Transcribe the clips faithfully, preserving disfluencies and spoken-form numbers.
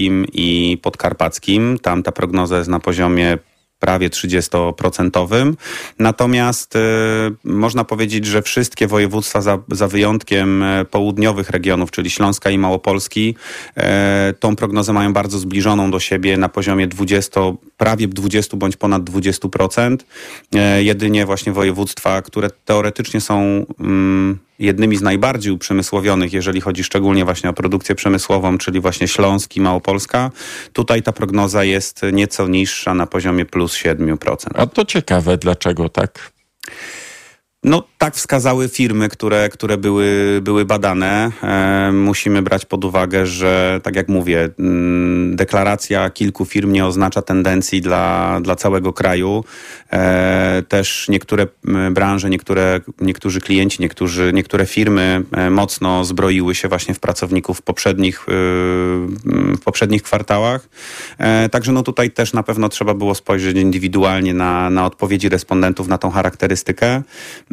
i podkarpackim. Tam ta prognoza jest na poziomie prawie trzydziestoprocentowym. Natomiast y, można powiedzieć, że wszystkie województwa za, za wyjątkiem południowych regionów, czyli Śląska i Małopolski, y, tą prognozę mają bardzo zbliżoną do siebie na poziomie dwudziestu, prawie dwudziestu bądź ponad dwudziestu procent. Y, jedynie właśnie województwa, które teoretycznie są y, jednymi z najbardziej uprzemysłowionych, jeżeli chodzi szczególnie właśnie o produkcję przemysłową, czyli właśnie Śląsk i Małopolska. Tutaj ta prognoza jest nieco niższa na poziomie plus siedem procent. A to ciekawe, dlaczego tak? No tak wskazały firmy, które, które były, były badane. E, musimy brać pod uwagę, że tak jak mówię, m, deklaracja kilku firm nie oznacza tendencji dla, dla całego kraju. E, też niektóre branże, niektóre, niektórzy klienci, niektórzy, niektóre firmy e, mocno zbroiły się właśnie w pracowników w poprzednich, e, w poprzednich kwartałach. E, także no tutaj też na pewno trzeba było spojrzeć indywidualnie na, na odpowiedzi respondentów na tą charakterystykę.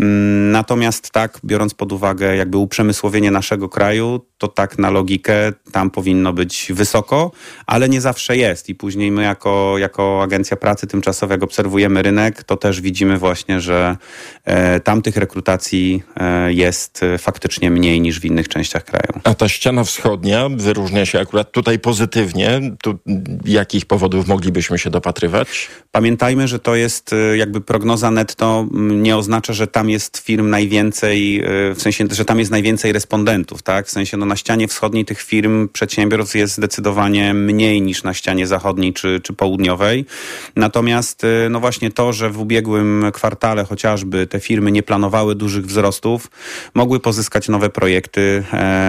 Natomiast tak, biorąc pod uwagę jakby uprzemysłowienie naszego kraju, to tak na logikę tam powinno być wysoko, ale nie zawsze jest. I później my jako, jako Agencja Pracy Tymczasowej, jak obserwujemy rynek, to też widzimy właśnie, że e, tam tych rekrutacji e, jest faktycznie mniej niż w innych częściach kraju. A ta ściana wschodnia wyróżnia się akurat tutaj pozytywnie. Tu jakich powodów moglibyśmy się dopatrywać? Pamiętajmy, że to jest jakby prognoza netto, nie oznacza, że tam jest firm najwięcej, w sensie, że tam jest najwięcej respondentów, tak? W sensie, no na ścianie wschodniej tych firm, przedsiębiorstw jest zdecydowanie mniej niż na ścianie zachodniej czy, czy południowej. Natomiast, no właśnie to, że w ubiegłym kwartale chociażby te firmy nie planowały dużych wzrostów, mogły pozyskać nowe projekty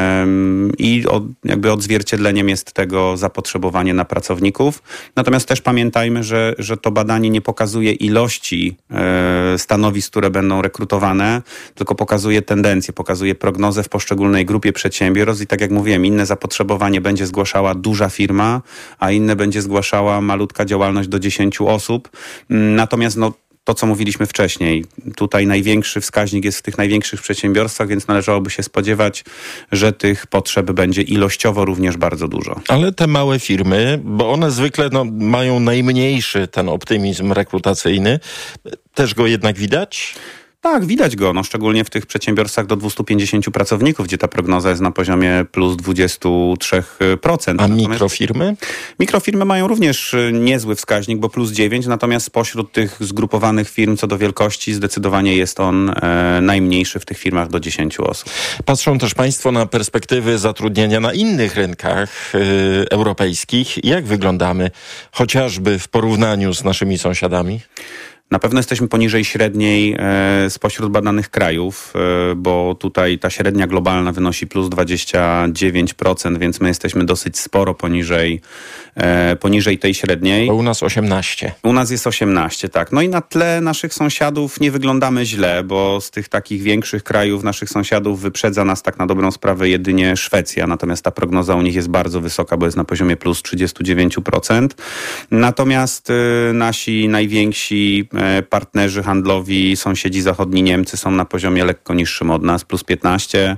em, i od, jakby odzwierciedleniem jest tego zapotrzebowanie na pracowników. Natomiast też pamiętajmy, że, że to badanie nie pokazuje ilości e, stanowisk, które będą rekrutowane, tylko pokazuje tendencję, pokazuje prognozę w poszczególnej grupie przedsiębiorstw i tak jak mówiłem, inne zapotrzebowanie będzie zgłaszała duża firma, a inne będzie zgłaszała malutka działalność do dziesięciu osób. Natomiast no to, co mówiliśmy wcześniej, tutaj największy wskaźnik jest w tych największych przedsiębiorstwach, więc należałoby się spodziewać, że tych potrzeb będzie ilościowo również bardzo dużo. Ale te małe firmy, bo one zwykle no, mają najmniejszy ten optymizm rekrutacyjny, też go jednak widać? Tak, widać go, no, szczególnie w tych przedsiębiorstwach do dwustu pięćdziesięciu pracowników, gdzie ta prognoza jest na poziomie plus dwadzieścia trzy procent. A natomiast mikrofirmy? Mikrofirmy mają również niezły wskaźnik, bo plus dziewięć, natomiast spośród tych zgrupowanych firm co do wielkości zdecydowanie jest on e, najmniejszy w tych firmach do dziesięciu osób. Patrzą też Państwo na perspektywy zatrudnienia na innych rynkach y, europejskich. Jak wyglądamy chociażby w porównaniu z naszymi sąsiadami? Na pewno jesteśmy poniżej średniej e, spośród badanych krajów, e, bo tutaj ta średnia globalna wynosi plus dwadzieścia dziewięć procent, więc my jesteśmy dosyć sporo poniżej, e, poniżej tej średniej. Bo u nas osiemnaście. U nas jest osiemnaście, tak. No i na tle naszych sąsiadów nie wyglądamy źle, bo z tych takich większych krajów naszych sąsiadów wyprzedza nas tak na dobrą sprawę jedynie Szwecja, natomiast ta prognoza u nich jest bardzo wysoka, bo jest na poziomie plus trzydzieści dziewięć procent. Natomiast e, nasi najwięksi partnerzy handlowi, sąsiedzi zachodni, Niemcy są na poziomie lekko niższym od nas, plus piętnaście.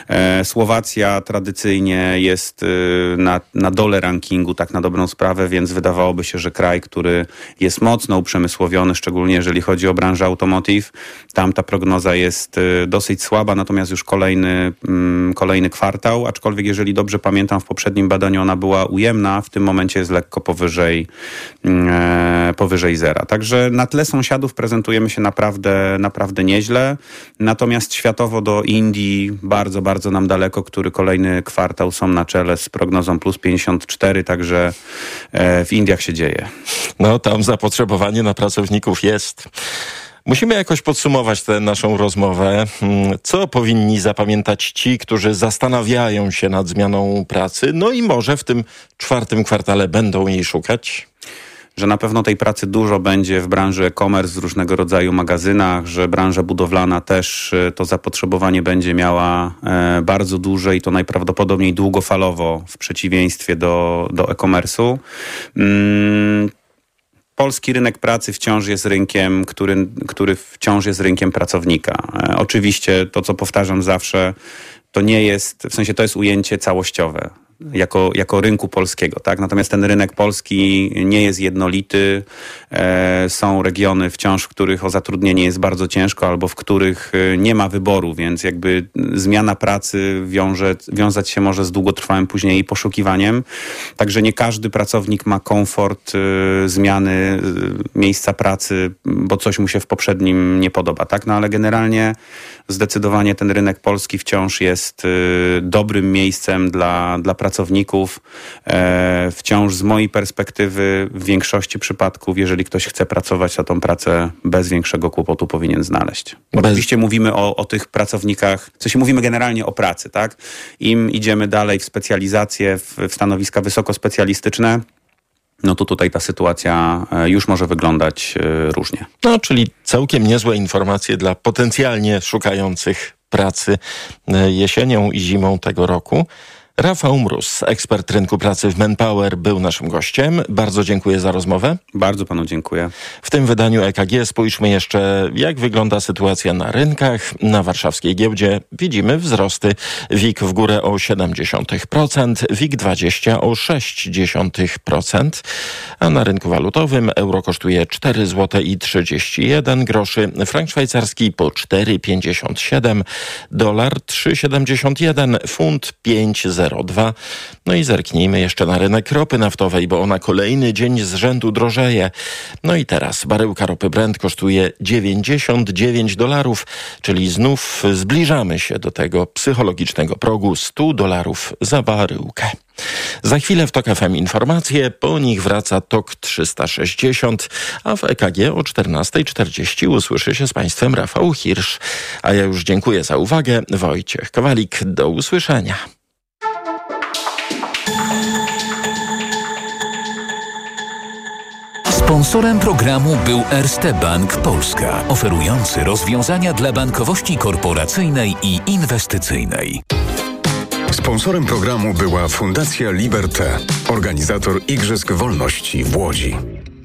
Słowacja tradycyjnie jest na, na dole rankingu, tak na dobrą sprawę, więc wydawałoby się, że kraj, który jest mocno uprzemysłowiony, szczególnie jeżeli chodzi o branżę automotive, tam ta prognoza jest dosyć słaba, natomiast już kolejny, kolejny kwartał, aczkolwiek jeżeli dobrze pamiętam, w poprzednim badaniu ona była ujemna, w tym momencie jest lekko powyżej, powyżej zera. Także na tle sąsiadów prezentujemy się naprawdę, naprawdę nieźle. Natomiast światowo do Indii bardzo, bardzo nam daleko, który kolejny kwartał są na czele z prognozą plus pięćdziesiąt cztery, także w Indiach się dzieje. No tam zapotrzebowanie na pracowników jest. Musimy jakoś podsumować tę naszą rozmowę. Co powinni zapamiętać ci, którzy zastanawiają się nad zmianą pracy, no i może w tym czwartym kwartale będą jej szukać? Że na pewno tej pracy dużo będzie w branży e-commerce, w różnego rodzaju magazynach, że branża budowlana też to zapotrzebowanie będzie miała e, bardzo duże i to najprawdopodobniej długofalowo w przeciwieństwie do, do e-commerce'u. Mm. Polski rynek pracy wciąż jest rynkiem, który, który wciąż jest rynkiem pracownika. E, oczywiście to, co powtarzam zawsze, to nie jest, w sensie to jest ujęcie całościowe. jako, jako rynku polskiego, tak? Natomiast ten rynek polski nie jest jednolity. E, są regiony wciąż, w których o zatrudnienie jest bardzo ciężko albo w których nie ma wyboru, więc jakby zmiana pracy wiąże, wiązać się może z długotrwałym później poszukiwaniem. Także nie każdy pracownik ma komfort y, zmiany y, miejsca pracy, bo coś mu się w poprzednim nie podoba, tak? No ale generalnie zdecydowanie ten rynek polski wciąż jest y, dobrym miejscem dla, dla pracowników. E, wciąż z mojej perspektywy w większości przypadków, jeżeli ktoś chce pracować, to tą pracę bez większego kłopotu powinien znaleźć. Bez... Oczywiście mówimy o, o tych pracownikach, w sensie mówimy generalnie o pracy, tak? Im idziemy dalej w specjalizację, w, w stanowiska wysokospecjalistyczne, no to tutaj ta sytuacja już może wyglądać różnie. No, czyli całkiem niezłe informacje dla potencjalnie szukających pracy jesienią i zimą tego roku. Rafał Mróz, ekspert rynku pracy w Manpower, był naszym gościem. Bardzo dziękuję za rozmowę. Bardzo panu dziękuję. W tym wydaniu E K G spójrzmy jeszcze, jak wygląda sytuacja na rynkach. Na warszawskiej giełdzie widzimy wzrosty. W I K w górę o siedem dziesiątych procent, W I K dwadzieścia o sześć dziesiątych procent, a na rynku walutowym euro kosztuje cztery złote i trzydzieści jeden groszy, frank szwajcarski po cztery pięćdziesiąt siedem, dolar trzy siedemdziesiąt jeden, funt pięć zero dwa. No i zerknijmy jeszcze na rynek ropy naftowej, bo ona kolejny dzień z rzędu drożeje. No i teraz baryłka ropy Brent kosztuje dziewięćdziesiąt dziewięć dolarów, czyli znów zbliżamy się do tego psychologicznego progu stu dolarów za baryłkę. Za chwilę w TOK F M informacje, po nich wraca TOK trzysta sześćdziesiąt, a w E K G o czternasta czterdzieści usłyszy się z Państwem Rafał Hirsch. A ja już dziękuję za uwagę. Wojciech Kowalik, do usłyszenia. Sponsorem programu był Erste Bank Polska, oferujący rozwiązania dla bankowości korporacyjnej i inwestycyjnej. Sponsorem programu była Fundacja Liberté, organizator Igrzysk Wolności w Łodzi.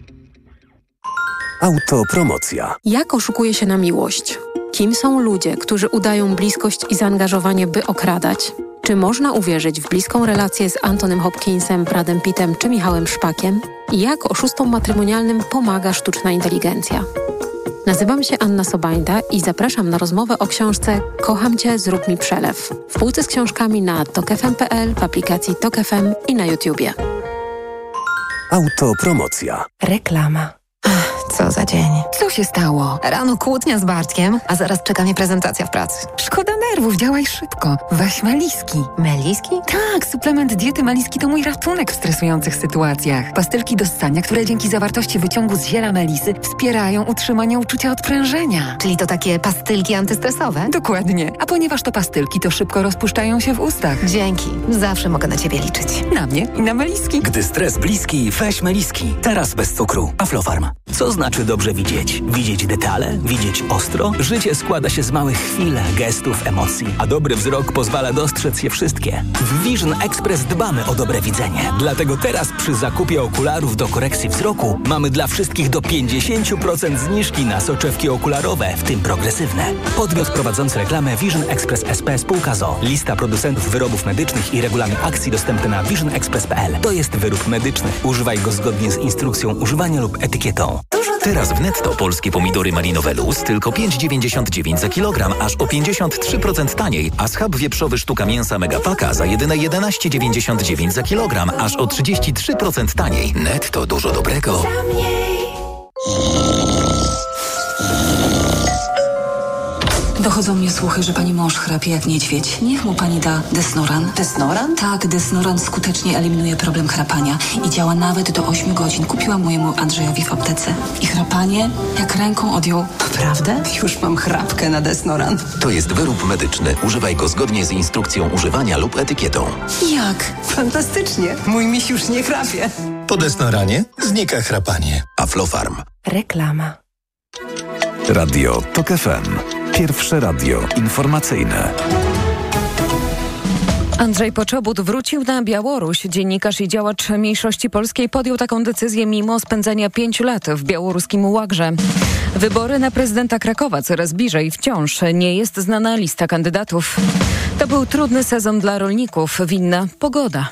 Autopromocja. Jak oszukuje się na miłość? Kim są ludzie, którzy udają bliskość i zaangażowanie, by okradać? Czy można uwierzyć w bliską relację z Antonym Hopkinsem, Bradem Pittem czy Michałem Szpakiem? I jak oszustom matrymonialnym pomaga sztuczna inteligencja? Nazywam się Anna Sobańda i zapraszam na rozmowę o książce Kocham Cię, zrób mi przelew. W półce z książkami na tok f m kropka p l, w aplikacji Tok F M i na YouTubie. Autopromocja. Reklama. Co za dzień. Co się stało? Rano kłótnia z Bartkiem, a zaraz czeka mnie prezentacja w pracy. Szkoda nerwów, działaj szybko. Weź Meliski. Meliski? Tak, suplement diety Meliski to mój ratunek w stresujących sytuacjach. Pastylki do ssania, które dzięki zawartości wyciągu z ziela melisy wspierają utrzymanie uczucia odprężenia. Czyli to takie pastylki antystresowe? Dokładnie. A ponieważ to pastylki, to szybko rozpuszczają się w ustach. Dzięki. Zawsze mogę na Ciebie liczyć. Na mnie i na Meliski. Gdy stres bliski, weź Meliski. Teraz bez cukru. Aflofarm. Co znaczy dobrze widzieć? Widzieć detale? Widzieć ostro? Życie składa się z małych chwil, gestów, emocji, a dobry wzrok pozwala dostrzec je wszystkie. W Vision Express dbamy o dobre widzenie. Dlatego teraz przy zakupie okularów do korekcji wzroku mamy dla wszystkich do pięćdziesiąt procent zniżki na soczewki okularowe, w tym progresywne. Podmiot prowadzący reklamę Vision Express S P Spółka z o o. Lista producentów wyrobów medycznych i regulamin akcji dostępny na vision express kropka p l. To jest wyrób medyczny. Używaj go zgodnie z instrukcją używania lub etykietą. Teraz w Netto polskie pomidory malinowe Luz tylko pięć dziewięćdziesiąt dziewięć za kilogram, aż o pięćdziesiąt trzy procent taniej, a schab wieprzowy sztuka mięsa Megapaka za jedyne jedenaście dziewięćdziesiąt dziewięć za kilogram, aż o trzydzieści trzy procent taniej. Netto, dużo dobrego. Dochodzą mnie słuchy, że pani mąż chrapie jak niedźwiedź. Niech mu pani da Desnoran. Desnoran? Tak, Desnoran skutecznie eliminuje problem chrapania i działa nawet do ośmiu godzin. Kupiłam mojemu Andrzejowi w aptece. I chrapanie jak ręką odjął. Naprawdę? Już mam chrapkę na Desnoran. To jest wyrób medyczny. Używaj go zgodnie z instrukcją używania lub etykietą. Jak? Fantastycznie. Mój miś już nie chrapie. Po Desnoranie znika chrapanie. Aflofarm. Reklama. Radio Tok F M. Pierwsze radio informacyjne. Andrzej Poczobut wrócił na Białoruś. Dziennikarz i działacz mniejszości polskiej podjął taką decyzję mimo spędzenia pięciu lat w białoruskim Łagrze. Wybory na prezydenta Krakowa coraz bliżej. Wciąż nie jest znana lista kandydatów. To był trudny sezon dla rolników. Winna pogoda.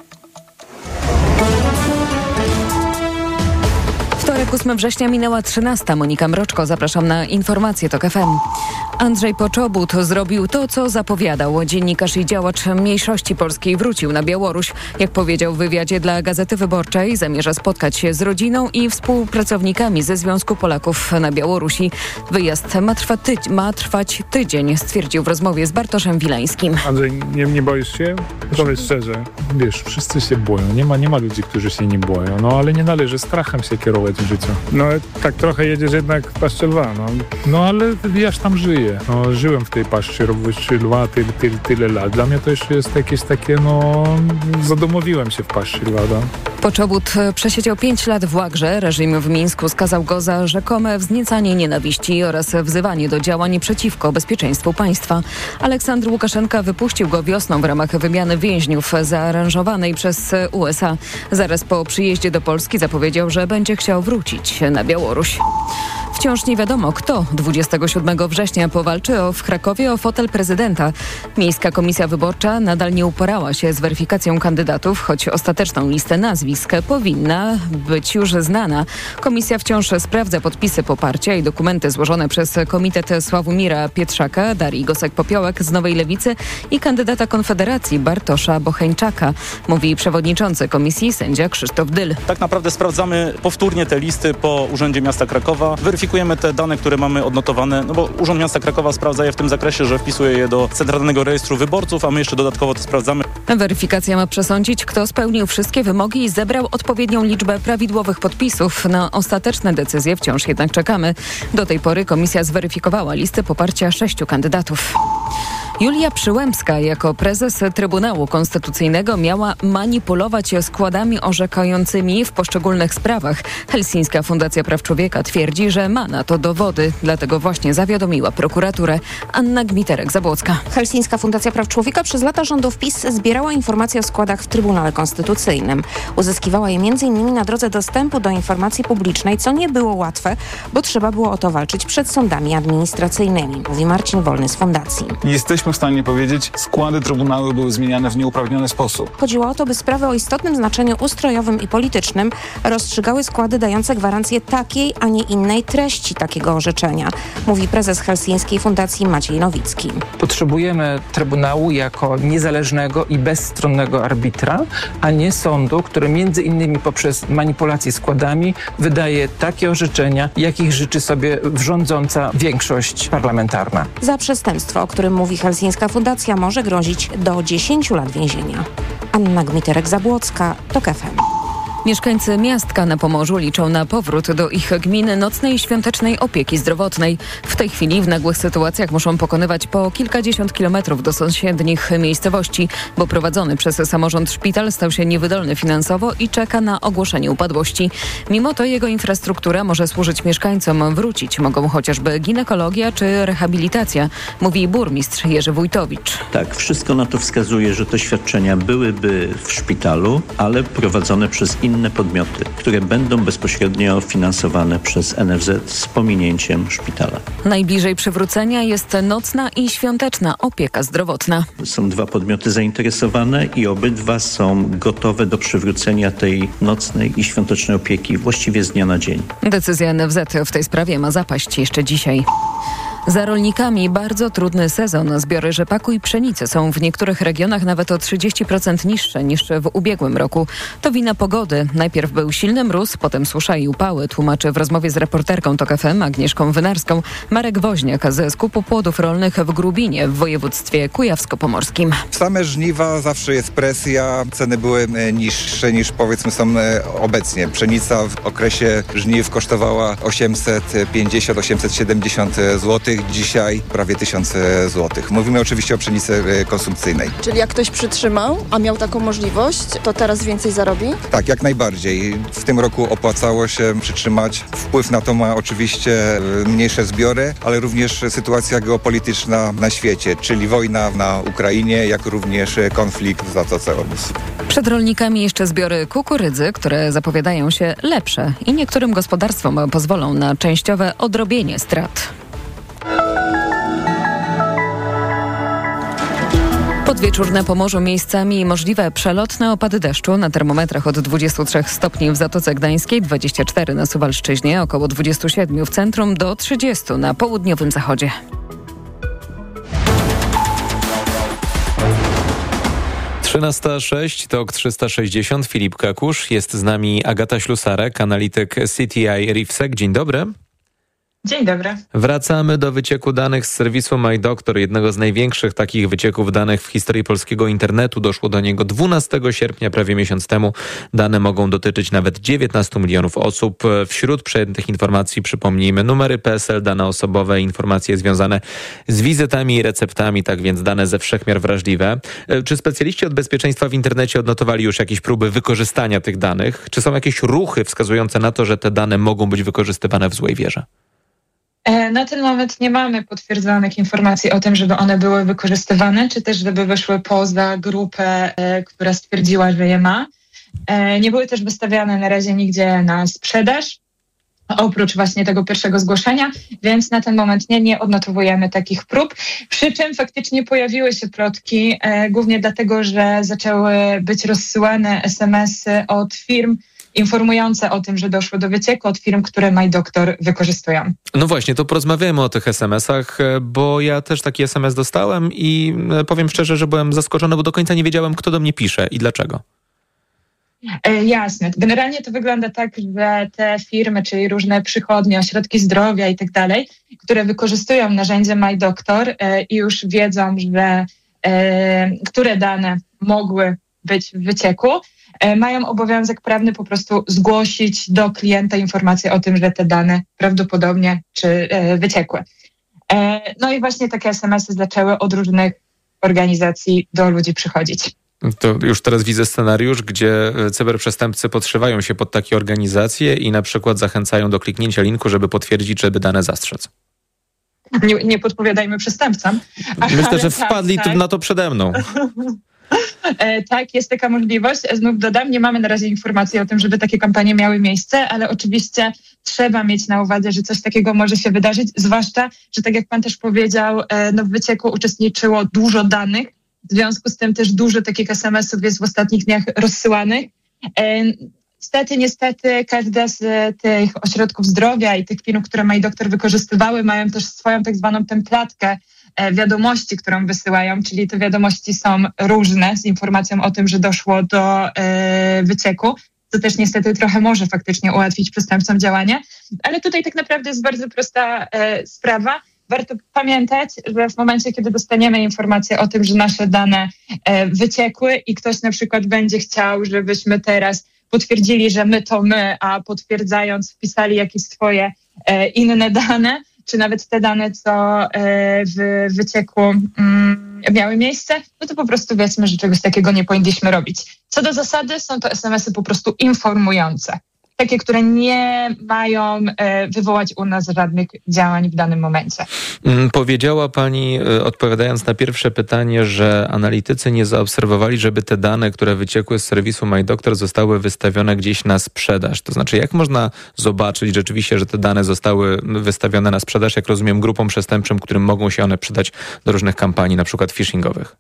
Wtorek, ósmego września minęła trzynasta. Monika Mroczko, zapraszam na informacje TOK F M. Andrzej Poczobut zrobił to, co zapowiadał. Dziennikarz i działacz mniejszości polskiej wrócił na Białoruś. Jak powiedział w wywiadzie dla Gazety Wyborczej, zamierza spotkać się z rodziną i współpracownikami ze Związku Polaków na Białorusi. Wyjazd ma, trwa tydzień, ma trwać tydzień, stwierdził w rozmowie z Bartoszem Wileńskim. Andrzej, nie, nie boisz się? Powiedz szczerze. Wiesz, wszyscy się boją. Nie ma, nie ma ludzi, którzy się nie boją. No ale nie należy strachem się kierować w życiu. No tak trochę jedziesz jednak w paszczy lwa. No, no ale ja tam żyję. No, żyłem w tej paszczy lwa tyle, tyle, tyle lat. Dla mnie to już jest jakieś takie, no zadomowiłem się w paszczy lwa. No. Poczobut przesiedział pięć lat w Łagrze. Reżim w Mińsku skazał go za rzekome wzniecanie nienawiści oraz wzywanie do działań przeciwko bezpieczeństwu państwa. Aleksandr Łukaszenka wypuścił go wiosną w ramach wymiany więźniów zaaranżowanej przez U S A. Zaraz po przyjeździe do Polski zapowiedział, że będzie chciał wrócić na Białoruś. Wciąż nie wiadomo, kto dwudziestego siódmego września powalczy o, w Krakowie o fotel prezydenta. Miejska Komisja Wyborcza nadal nie uporała się z weryfikacją kandydatów, choć ostateczną listę nazwisk powinna być już znana. Komisja wciąż sprawdza podpisy poparcia i dokumenty złożone przez Komitet Sławomira Pietrzaka, Darii Gosek-Popiołek z Nowej Lewicy i kandydata Konfederacji Bartosza Bocheńczaka, mówi przewodniczący komisji sędzia Krzysztof Dyl. Tak naprawdę sprawdzamy powtórnie te listy po Urzędzie Miasta Krakowa. Weryfikujemy te dane, które mamy odnotowane, no bo Urząd Miasta Krakowa sprawdza je w tym zakresie, że wpisuje je do Centralnego Rejestru Wyborców, a my jeszcze dodatkowo to sprawdzamy. Weryfikacja ma przesądzić, kto spełnił wszystkie wymogi i zebrał odpowiednią liczbę prawidłowych podpisów. Na ostateczne decyzje wciąż jednak czekamy. Do tej pory komisja zweryfikowała listy poparcia sześciu kandydatów. Julia Przyłębska jako prezes Trybunału Konstytucyjnego miała manipulować składami orzekającymi w poszczególnych sprawach. Helsińska Fundacja Praw Człowieka twierdzi, że ma na to dowody. Dlatego właśnie zawiadomiła prokuraturę. Anna Gmiterek-Zabłocka. Helsińska Fundacja Praw Człowieka przez lata rządów PiS zbierała informacje o składach w Trybunale Konstytucyjnym. Uzyskiwała je między innymi na drodze dostępu do informacji publicznej, co nie było łatwe, bo trzeba było o to walczyć przed sądami administracyjnymi, mówi Marcin Wolny z Fundacji. Jesteśmy w stanie powiedzieć, składy Trybunału były zmieniane w nieuprawniony sposób. Chodziło o to, by sprawy o istotnym znaczeniu ustrojowym i politycznym rozstrzygały składy dające gwarancję takiej, a nie innej treści takiego orzeczenia, mówi prezes Helsińskiej Fundacji Maciej Nowicki. Potrzebujemy Trybunału jako niezależnego i bezstronnego arbitra, a nie sądu, który między innymi poprzez manipulację składami wydaje takie orzeczenia, jakich życzy sobie rządząca większość parlamentarna. Za przestępstwo, o którym mówi Helsińska Fundacja, może grozić do dziesięciu lat więzienia. Anna Gmiterek-Zabłocka, TOK F M. Mieszkańcy Miastka na Pomorzu liczą na powrót do ich gminy nocnej i świątecznej opieki zdrowotnej. W tej chwili w nagłych sytuacjach muszą pokonywać po kilkadziesiąt kilometrów do sąsiednich miejscowości, bo prowadzony przez samorząd szpital stał się niewydolny finansowo i czeka na ogłoszenie upadłości. Mimo to jego infrastruktura może służyć mieszkańcom. Wrócić mogą chociażby ginekologia czy rehabilitacja, mówi burmistrz Jerzy Wójtowicz. Tak, wszystko na to wskazuje, że te świadczenia byłyby w szpitalu, ale prowadzone przez inne inne podmioty, które będą bezpośrednio finansowane przez N F Z z pominięciem szpitala. Najbliżej przywrócenia jest nocna i świąteczna opieka zdrowotna. Są dwa podmioty zainteresowane i obydwa są gotowe do przywrócenia tej nocnej i świątecznej opieki właściwie z dnia na dzień. Decyzja N F Z w tej sprawie ma zapaść jeszcze dzisiaj. Za rolnikami bardzo trudny sezon. Zbiory rzepaku i pszenicy są w niektórych regionach nawet o trzydzieści procent niższe niż w ubiegłym roku. To wina pogody. Najpierw był silny mróz, potem susza i upały, tłumaczy w rozmowie z reporterką TOK F M Agnieszką Wynarską Marek Woźniak ze skupu płodów rolnych w Grubinie w województwie kujawsko-pomorskim. Same żniwa zawsze jest presja. Ceny były niższe niż powiedzmy są obecnie. Pszenica w okresie żniw kosztowała osiemset pięćdziesiąt do osiemset siedemdziesiąt złotych. złotych, dzisiaj prawie tysiąc złotych. Mówimy oczywiście o pszenicy konsumpcyjnej. Czyli jak ktoś przytrzymał, a miał taką możliwość, to teraz więcej zarobi? Tak, jak najbardziej. W tym roku opłacało się przytrzymać. Wpływ na to ma oczywiście mniejsze zbiory, ale również sytuacja geopolityczna na świecie, czyli wojna na Ukrainie, jak również konflikt w Zatoce Ormus. Przed rolnikami jeszcze zbiory kukurydzy, które zapowiadają się lepsze i niektórym gospodarstwom pozwolą na częściowe odrobienie strat. Podwieczór na Pomorzu, miejscami możliwe przelotne opady deszczu. Na termometrach od dwudziestu trzech stopni w Zatoce Gdańskiej, dwadzieścia cztery na Suwalszczyźnie, około dwudziestu siedmiu w centrum do trzydziestu na południowym zachodzie. trzynasta sześć, T O K trzysta sześćdziesiąt, Filip Kakusz. Jest z nami Agata Ślusarek, analityk C T I RIFSEC. Dzień dobry. Dzień dobry. Wracamy do wycieku danych z serwisu MyDoctor, jednego z największych takich wycieków danych w historii polskiego internetu. Doszło do niego dwunastego sierpnia, prawie miesiąc temu. Dane mogą dotyczyć nawet dziewiętnastu milionów osób. Wśród przejętych informacji przypomnijmy numery P E S L, dane osobowe, informacje związane z wizytami i receptami, tak więc dane ze wszechmiar wrażliwe. Czy specjaliści od bezpieczeństwa w internecie odnotowali już jakieś próby wykorzystania tych danych? Czy są jakieś ruchy wskazujące na to, że te dane mogą być wykorzystywane w złej wierze? Na ten moment nie mamy potwierdzonych informacji o tym, żeby one były wykorzystywane, czy też żeby wyszły poza grupę, która stwierdziła, że je ma. Nie były też wystawiane na razie nigdzie na sprzedaż, oprócz właśnie tego pierwszego zgłoszenia, więc na ten moment nie, nie odnotowujemy takich prób. Przy czym faktycznie pojawiły się plotki, głównie dlatego, że zaczęły być rozsyłane es em esy od firm, informujące o tym, że doszło do wycieku od firm, które MyDoctor wykorzystują. No właśnie, to porozmawiajmy o tych es em esach, bo ja też taki es em es dostałem i powiem szczerze, że byłem zaskoczony, bo do końca nie wiedziałem, kto do mnie pisze i dlaczego. E, jasne. Generalnie to wygląda tak, że te firmy, czyli różne przychodnie, ośrodki zdrowia i tak dalej, które wykorzystują narzędzie MyDoctor e, i już wiedzą, że e, które dane mogły być w wycieku, mają obowiązek prawny po prostu zgłosić do klienta informację o tym, że te dane prawdopodobnie czy wyciekły. No i właśnie takie es em esy zaczęły od różnych organizacji do ludzi przychodzić. To już teraz widzę scenariusz, gdzie cyberprzestępcy podszywają się pod takie organizacje i na przykład zachęcają do kliknięcia linku, żeby potwierdzić, żeby dane zastrzec. Nie, nie podpowiadajmy przestępcom. Myślę, że wpadli tak, tak. na to przede mną. E, tak, jest taka możliwość. Znów dodam, nie mamy na razie informacji o tym, żeby takie kampanie miały miejsce, ale oczywiście trzeba mieć na uwadze, że coś takiego może się wydarzyć, zwłaszcza, że tak jak pan też powiedział, e, no w wycieku uczestniczyło dużo danych, w związku z tym też dużo takich es em esów jest w ostatnich dniach rozsyłanych. E, Niestety, niestety każda z tych ośrodków zdrowia i tych firm, które MyDoctor wykorzystywały, mają też swoją tak zwaną templatkę wiadomości, którą wysyłają, czyli te wiadomości są różne z informacją o tym, że doszło do e, wycieku, co też niestety trochę może faktycznie ułatwić przestępcom działanie, ale tutaj tak naprawdę jest bardzo prosta e, sprawa. Warto pamiętać, że w momencie, kiedy dostaniemy informację o tym, że nasze dane e, wyciekły i ktoś na przykład będzie chciał, żebyśmy teraz potwierdzili, że my to my, a potwierdzając wpisali jakieś swoje e, inne dane, czy nawet te dane, co e, w wycieku mm, miały miejsce, no to po prostu wiedzmy, że czegoś takiego nie powinniśmy robić. Co do zasady są to es em esy po prostu informujące. Takie, które nie mają e, wywołać u nas żadnych działań w danym momencie. Powiedziała pani, odpowiadając na pierwsze pytanie, że analitycy nie zaobserwowali, żeby te dane, które wyciekły z serwisu MyDoctor, zostały wystawione gdzieś na sprzedaż. To znaczy, jak można zobaczyć rzeczywiście, że te dane zostały wystawione na sprzedaż, jak rozumiem, grupom przestępczym, którym mogą się one przydać do różnych kampanii, na przykład phishingowych?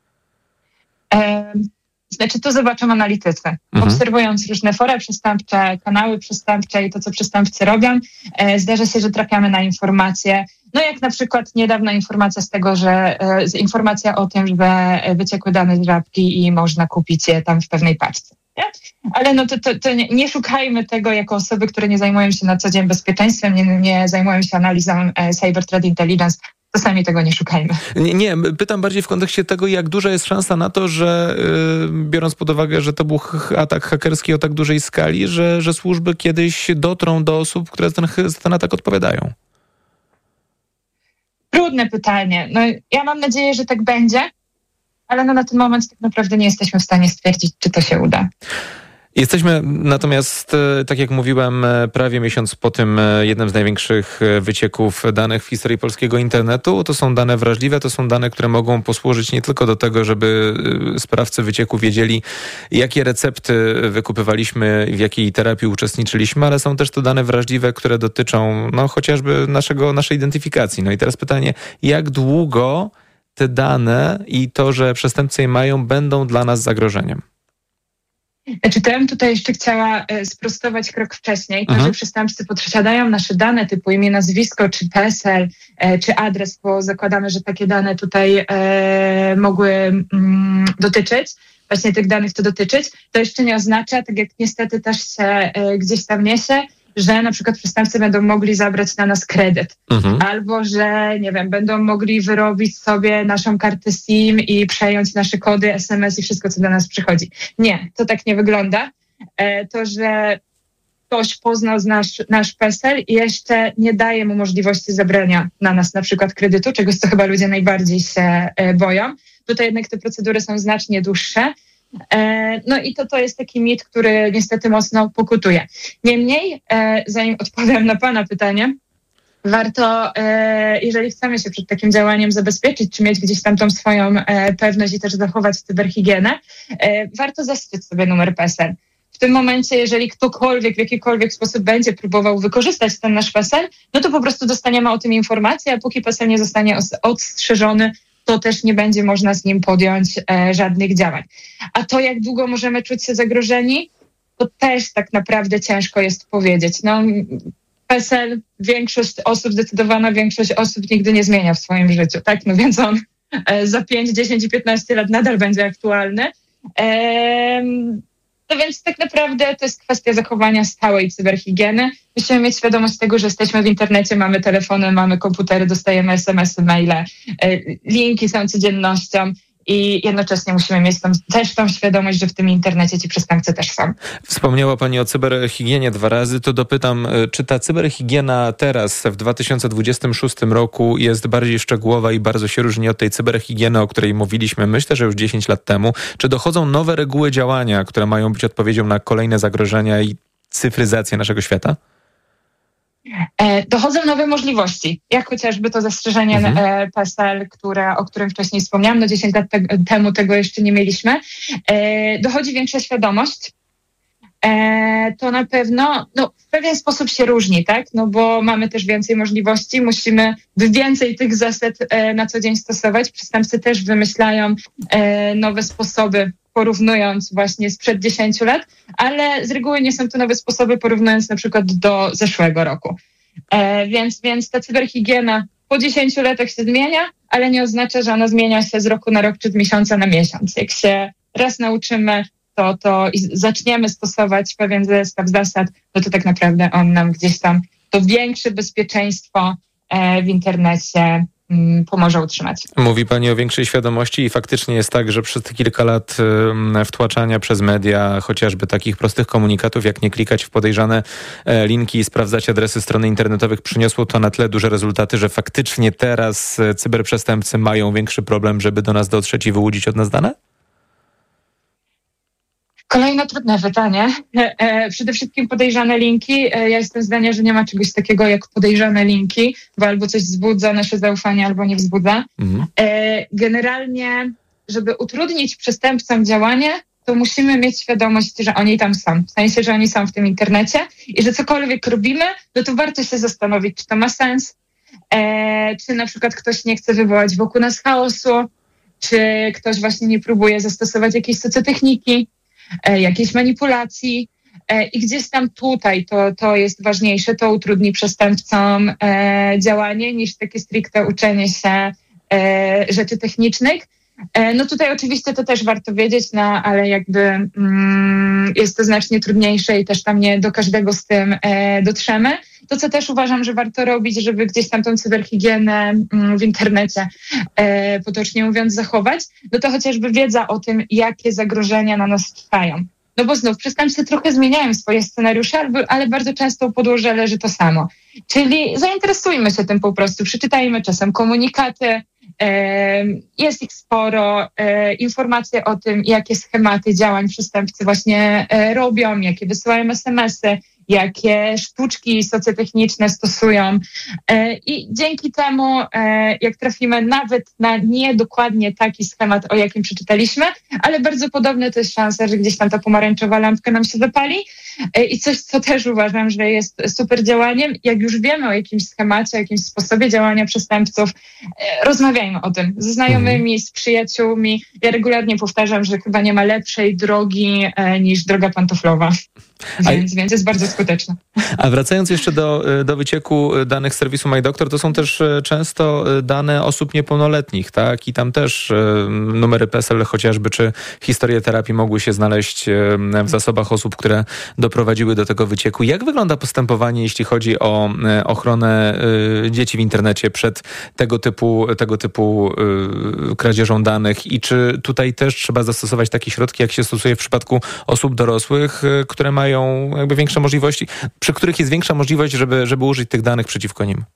E- Znaczy, to zobaczą analitycy. Mhm. Obserwując różne fora przestępcze, kanały przestępcze i to, co przestępcy robią, e, zdarza się, że trafiamy na informacje, no jak na przykład niedawna informacja z tego, że e, informacja o tym, że wyciekły dane z żabki i można kupić je tam w pewnej paczce. Nie? Ale no to, to, to nie, nie szukajmy tego jako osoby, które nie zajmują się na co dzień bezpieczeństwem, nie, nie zajmują się analizą e, Cyber Threat Intelligence. Czasami tego nie szukajmy. Nie, nie, pytam bardziej w kontekście tego, jak duża jest szansa na to, że yy, biorąc pod uwagę, że to był atak hakerski o tak dużej skali, że, że służby kiedyś dotrą do osób, które za ten, za ten atak odpowiadają. Trudne pytanie. No, ja mam nadzieję, że tak będzie, ale no na ten moment tak naprawdę nie jesteśmy w stanie stwierdzić, czy to się uda. Jesteśmy natomiast, tak jak mówiłem, prawie miesiąc po tym jednym z największych wycieków danych w historii polskiego internetu. To są dane wrażliwe, to są dane, które mogą posłużyć nie tylko do tego, żeby sprawcy wycieku wiedzieli, jakie recepty wykupywaliśmy, w jakiej terapii uczestniczyliśmy, ale są też to dane wrażliwe, które dotyczą no, chociażby naszego, naszej identyfikacji. No i teraz pytanie, jak długo te dane i to, że przestępcy je mają, będą dla nas zagrożeniem? Znaczy, to ja bym tutaj jeszcze chciała e, sprostować krok wcześniej. To, Mhm. że przestępcy posiadają nasze dane typu imię, nazwisko, czy P E S L, e, czy adres, bo zakładamy, że takie dane tutaj e, mogły mm, dotyczyć, właśnie tych danych to dotyczyć, to jeszcze nie oznacza, tak jak niestety też się e, gdzieś tam niesie, że na przykład przestępcy będą mogli zabrać na nas kredyt. Mhm. Albo, że nie wiem, będą mogli wyrobić sobie naszą kartę SIM i przejąć nasze kody, S M S i wszystko, co do nas przychodzi. Nie, to tak nie wygląda. E, to, że ktoś poznał nasz, nasz P E S L i jeszcze nie daje mu możliwości zabrania na nas na przykład kredytu, czegoś, co chyba ludzie najbardziej się e, boją. Tutaj jednak te procedury są znacznie dłuższe. No i to, to jest taki mit, który niestety mocno pokutuje. Niemniej, zanim odpowiem na Pana pytanie, warto, jeżeli chcemy się przed takim działaniem zabezpieczyć, czy mieć gdzieś tam tą swoją pewność i też zachować cyberhigienę, warto zastrzec sobie numer P E S L. W tym momencie, jeżeli ktokolwiek w jakikolwiek sposób będzie próbował wykorzystać ten nasz P E S L, no to po prostu dostaniemy o tym informację, a póki P E S L nie zostanie odstrzeżony, to też nie będzie można z nim podjąć e, żadnych działań. A to, jak długo możemy czuć się zagrożeni, to też tak naprawdę ciężko jest powiedzieć. No, P E S L większość osób, zdecydowana większość osób nigdy nie zmienia w swoim życiu, tak? No więc on e, za pięć, dziesięć i piętnaście lat nadal będzie aktualny. E, no więc tak naprawdę to jest kwestia zachowania stałej cyberhigieny. Musimy mieć świadomość tego, że jesteśmy w internecie, mamy telefony, mamy komputery, dostajemy es em esy, maile, linki są codziennością i jednocześnie musimy mieć tam, też tą świadomość, że w tym internecie ci przestępcy też są. Wspomniała Pani o cyberhigienie dwa razy, to dopytam, czy ta cyberhigiena teraz w dwa tysiące dwudziestym szóstym roku jest bardziej szczegółowa i bardzo się różni od tej cyberhigieny, o której mówiliśmy, myślę, że już dziesięć lat temu. Czy dochodzą nowe reguły działania, które mają być odpowiedzią na kolejne zagrożenia i cyfryzację naszego świata? Dochodzą nowe możliwości, jak chociażby to zastrzeżenie mhm. P E S L, które, o którym wcześniej wspomniałam, no dziesięć lat te, temu tego jeszcze nie mieliśmy. Dochodzi większa świadomość. To na pewno no, w pewien sposób się różni, tak? No bo mamy też więcej możliwości, musimy więcej tych zasad na co dzień stosować. Przestępcy też wymyślają nowe sposoby, porównując właśnie sprzed dziesięciu lat, ale z reguły nie są to nowe sposoby, porównując na przykład do zeszłego roku. E, więc, więc ta cyberhigiena po dziesięciu latach się zmienia, ale nie oznacza, że ona zmienia się z roku na rok czy z miesiąca na miesiąc. Jak się raz nauczymy to, to i zaczniemy stosować pewien zestaw zasad, no to tak naprawdę on nam gdzieś tam to większe bezpieczeństwo e, w internecie pomoże utrzymać. Mówi Pani o większej świadomości i faktycznie jest tak, że przez te kilka lat wtłaczania przez media chociażby takich prostych komunikatów, jak nie klikać w podejrzane linki i sprawdzać adresy strony internetowych, przyniosło to na tyle duże rezultaty, że faktycznie teraz cyberprzestępcy mają większy problem, żeby do nas dotrzeć i wyłudzić od nas dane? Kolejne trudne pytanie. E, przede wszystkim podejrzane linki. E, ja jestem zdania, że nie ma czegoś takiego jak podejrzane linki, bo albo coś wzbudza nasze zaufanie, albo nie wzbudza. Mhm. E, generalnie, żeby utrudnić przestępcom działanie, to musimy mieć świadomość, że oni tam są. W sensie, że oni są w tym internecie i że cokolwiek robimy, no to warto się zastanowić, czy to ma sens, e, czy na przykład ktoś nie chce wywołać wokół nas chaosu, czy ktoś właśnie nie próbuje zastosować jakiejś socjotechniki, jakiejś manipulacji i gdzieś tam tutaj to, to jest ważniejsze, to utrudni przestępcom e, działanie niż takie stricte uczenie się e, rzeczy technicznych. E, no tutaj oczywiście to też warto wiedzieć, no ale jakby mm, jest to znacznie trudniejsze i też tam nie do każdego z tym e, dotrzemy. To, co też uważam, że warto robić, żeby gdzieś tam tą cyberhigienę w internecie, e, potocznie mówiąc, zachować, no to chociażby wiedza o tym, jakie zagrożenia na nas czekają. no bo znów przestępcy trochę zmieniają swoje scenariusze, ale bardzo często u podłoża leży to samo. Czyli zainteresujmy się tym po prostu, przeczytajmy czasem komunikaty, jest ich sporo, informacje o tym, jakie schematy działań przestępcy właśnie robią, jakie wysyłają es em esy, jakie sztuczki socjotechniczne stosują. I dzięki temu, jak trafimy nawet na nie dokładnie taki schemat, o jakim przeczytaliśmy, ale bardzo podobne, to jest szansa, że gdzieś tam ta pomarańczowa lampka nam się zapali. I coś, co też uważam, że jest super działaniem, jak już wiemy o jakimś schemacie, o jakimś sposobie działania przestępców, rozmawiajmy o tym ze znajomymi, z przyjaciółmi. Ja regularnie powtarzam, że chyba nie ma lepszej drogi niż droga pantoflowa. Więc, A... więc jest bardzo skuteczna. A wracając jeszcze do, do wycieku danych serwisu MyDoctor, to są też często dane osób niepełnoletnich, tak? I tam też numery PESEL chociażby, czy historie terapii mogły się znaleźć w zasobach osób, które doprowadziły do tego wycieku. Jak wygląda postępowanie, jeśli chodzi o ochronę dzieci w internecie przed tego typu, tego typu kradzieżą danych i czy tutaj też trzeba zastosować takie środki, jak się stosuje w przypadku osób dorosłych, które mają jakby większe możliwości, przy których jest większa możliwość, żeby, żeby użyć tych danych przeciwko nim?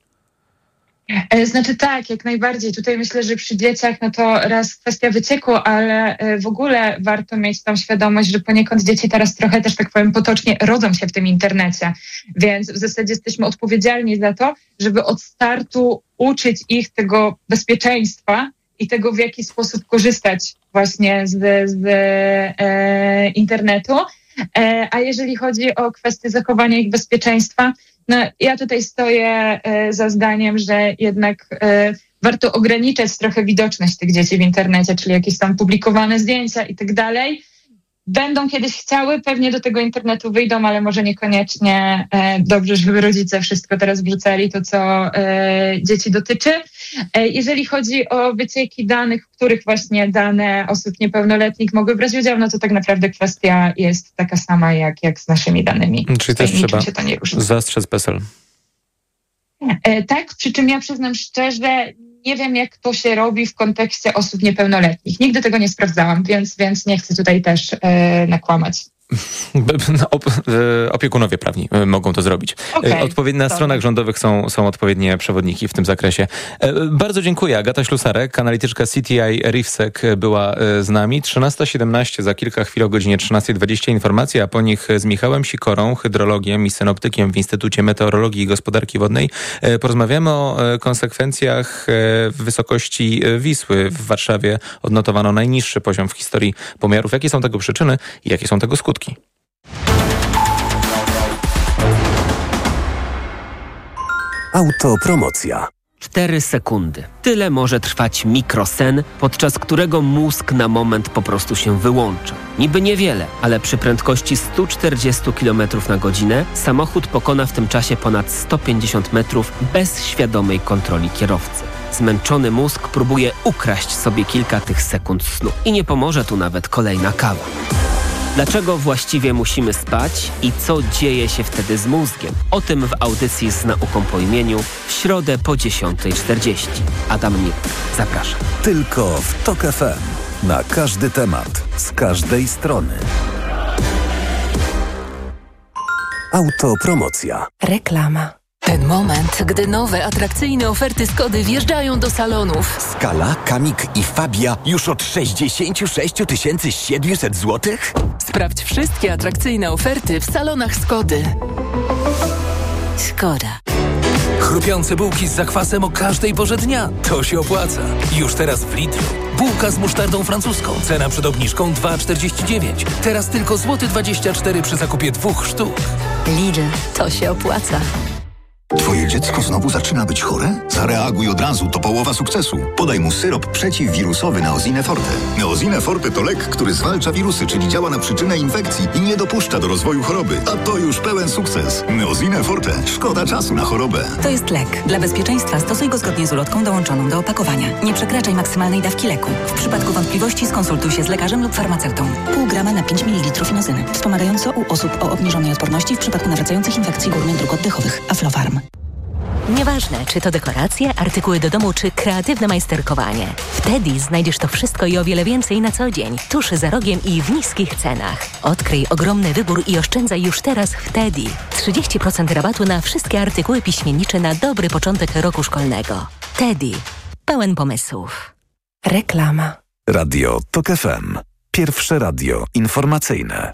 Znaczy tak, jak najbardziej. Tutaj myślę, że przy dzieciach no to raz kwestia wycieku, ale w ogóle warto mieć tą świadomość, że poniekąd dzieci teraz trochę też, tak powiem potocznie, rodzą się w tym internecie. Więc w zasadzie jesteśmy odpowiedzialni za to, żeby od startu uczyć ich tego bezpieczeństwa i tego, w jaki sposób korzystać właśnie z, z e, internetu. E, a jeżeli chodzi o kwestię zachowania ich bezpieczeństwa, no ja tutaj stoję e, za zdaniem, że jednak e, warto ograniczać trochę widoczność tych dzieci w internecie, czyli jakieś tam publikowane zdjęcia i tak dalej. Będą kiedyś chciały, pewnie do tego internetu wyjdą, ale może niekoniecznie e, dobrze, żeby rodzice wszystko teraz wrzucali, to co e, dzieci dotyczy. E, jeżeli chodzi o wycieki danych, w których właśnie dane osób niepełnoletnich mogły brać udział, no to tak naprawdę kwestia jest taka sama jak, jak z naszymi danymi. Czyli też trzeba zastrzec PESEL. E, tak, przy czym ja przyznam szczerze, nie wiem, jak to się robi w kontekście osób niepełnoletnich. Nigdy tego nie sprawdzałam, więc, więc nie chcę tutaj też e, nakłamać. Opiekunowie prawni mogą to zrobić. Okay, Odpowiednie na stronach rządowych są, są odpowiednie przewodniki w tym zakresie. Bardzo dziękuję. Agata Ślusarek, analityczka C T I RIFSEC była z nami. trzynasta siedemnaście, za kilka chwil o godzinie trzynasta dwadzieścia informacje, a po nich z Michałem Sikorą, hydrologiem i synoptykiem w Instytucie Meteorologii i Gospodarki Wodnej. Porozmawiamy o konsekwencjach w wysokości Wisły. W Warszawie odnotowano najniższy poziom w historii pomiarów. Jakie są tego przyczyny i jakie są tego skutki? Autopromocja. Cztery sekundy. Tyle może trwać mikrosen, podczas którego mózg na moment po prostu się wyłącza. Niby niewiele, ale przy prędkości sto czterdzieści kilometrów na godzinę samochód pokona w tym czasie ponad sto pięćdziesiąt metrów bez świadomej kontroli kierowcy. Zmęczony mózg próbuje ukraść sobie kilka tych sekund snu. I nie pomoże tu nawet kolejna kawa. Dlaczego właściwie musimy spać i co dzieje się wtedy z mózgiem? O tym w audycji z nauką po imieniu w środę po dziesiąta czterdzieści. Adam Mirk, zapraszam. Tylko w TOK F M. Na każdy temat, z każdej strony. Autopromocja. Reklama. Ten moment, gdy nowe, atrakcyjne oferty Skody wjeżdżają do salonów. Skala, Kamik i Fabia już od sześćdziesiąt sześć tysięcy siedemset złotych? Sprawdź wszystkie atrakcyjne oferty w salonach Skody. Skoda. Chrupiące bułki z zakwasem o każdej porze dnia. To się opłaca. Już teraz w Lidlu. Bułka z musztardą francuską. Cena przed obniżką dwa czterdzieści dziewięć. Teraz tylko złoty dwadzieścia cztery przy zakupie dwóch sztuk. Lidl. To się opłaca. Twoje dziecko znowu zaczyna być chore? Zareaguj od razu, to połowa sukcesu. Podaj mu syrop przeciwwirusowy Neosine Forte. Neosine Forte to lek, który zwalcza wirusy, czyli działa na przyczynę infekcji i nie dopuszcza do rozwoju choroby. A to już pełen sukces. Neosine Forte. Szkoda czasu na chorobę. To jest lek. Dla bezpieczeństwa stosuj go zgodnie z ulotką dołączoną do opakowania. Nie przekraczaj maksymalnej dawki leku. W przypadku wątpliwości skonsultuj się z lekarzem lub farmaceutą. Pół grama na pięć mililitrów inozyny. Wspomagająco u osób o obniżonej odporności w przypadku nawracających infekcji górnych dróg oddechowych. Aflofarm. Nieważne, czy to dekoracje, artykuły do domu, czy kreatywne majsterkowanie. W Teddy znajdziesz to wszystko i o wiele więcej na co dzień, tuż za rogiem i w niskich cenach. Odkryj ogromny wybór i oszczędzaj już teraz w Teddy. trzydzieści procent rabatu na wszystkie artykuły piśmiennicze na dobry początek roku szkolnego. Teddy. Pełen pomysłów. Reklama. Radio Tok F M. Pierwsze radio informacyjne.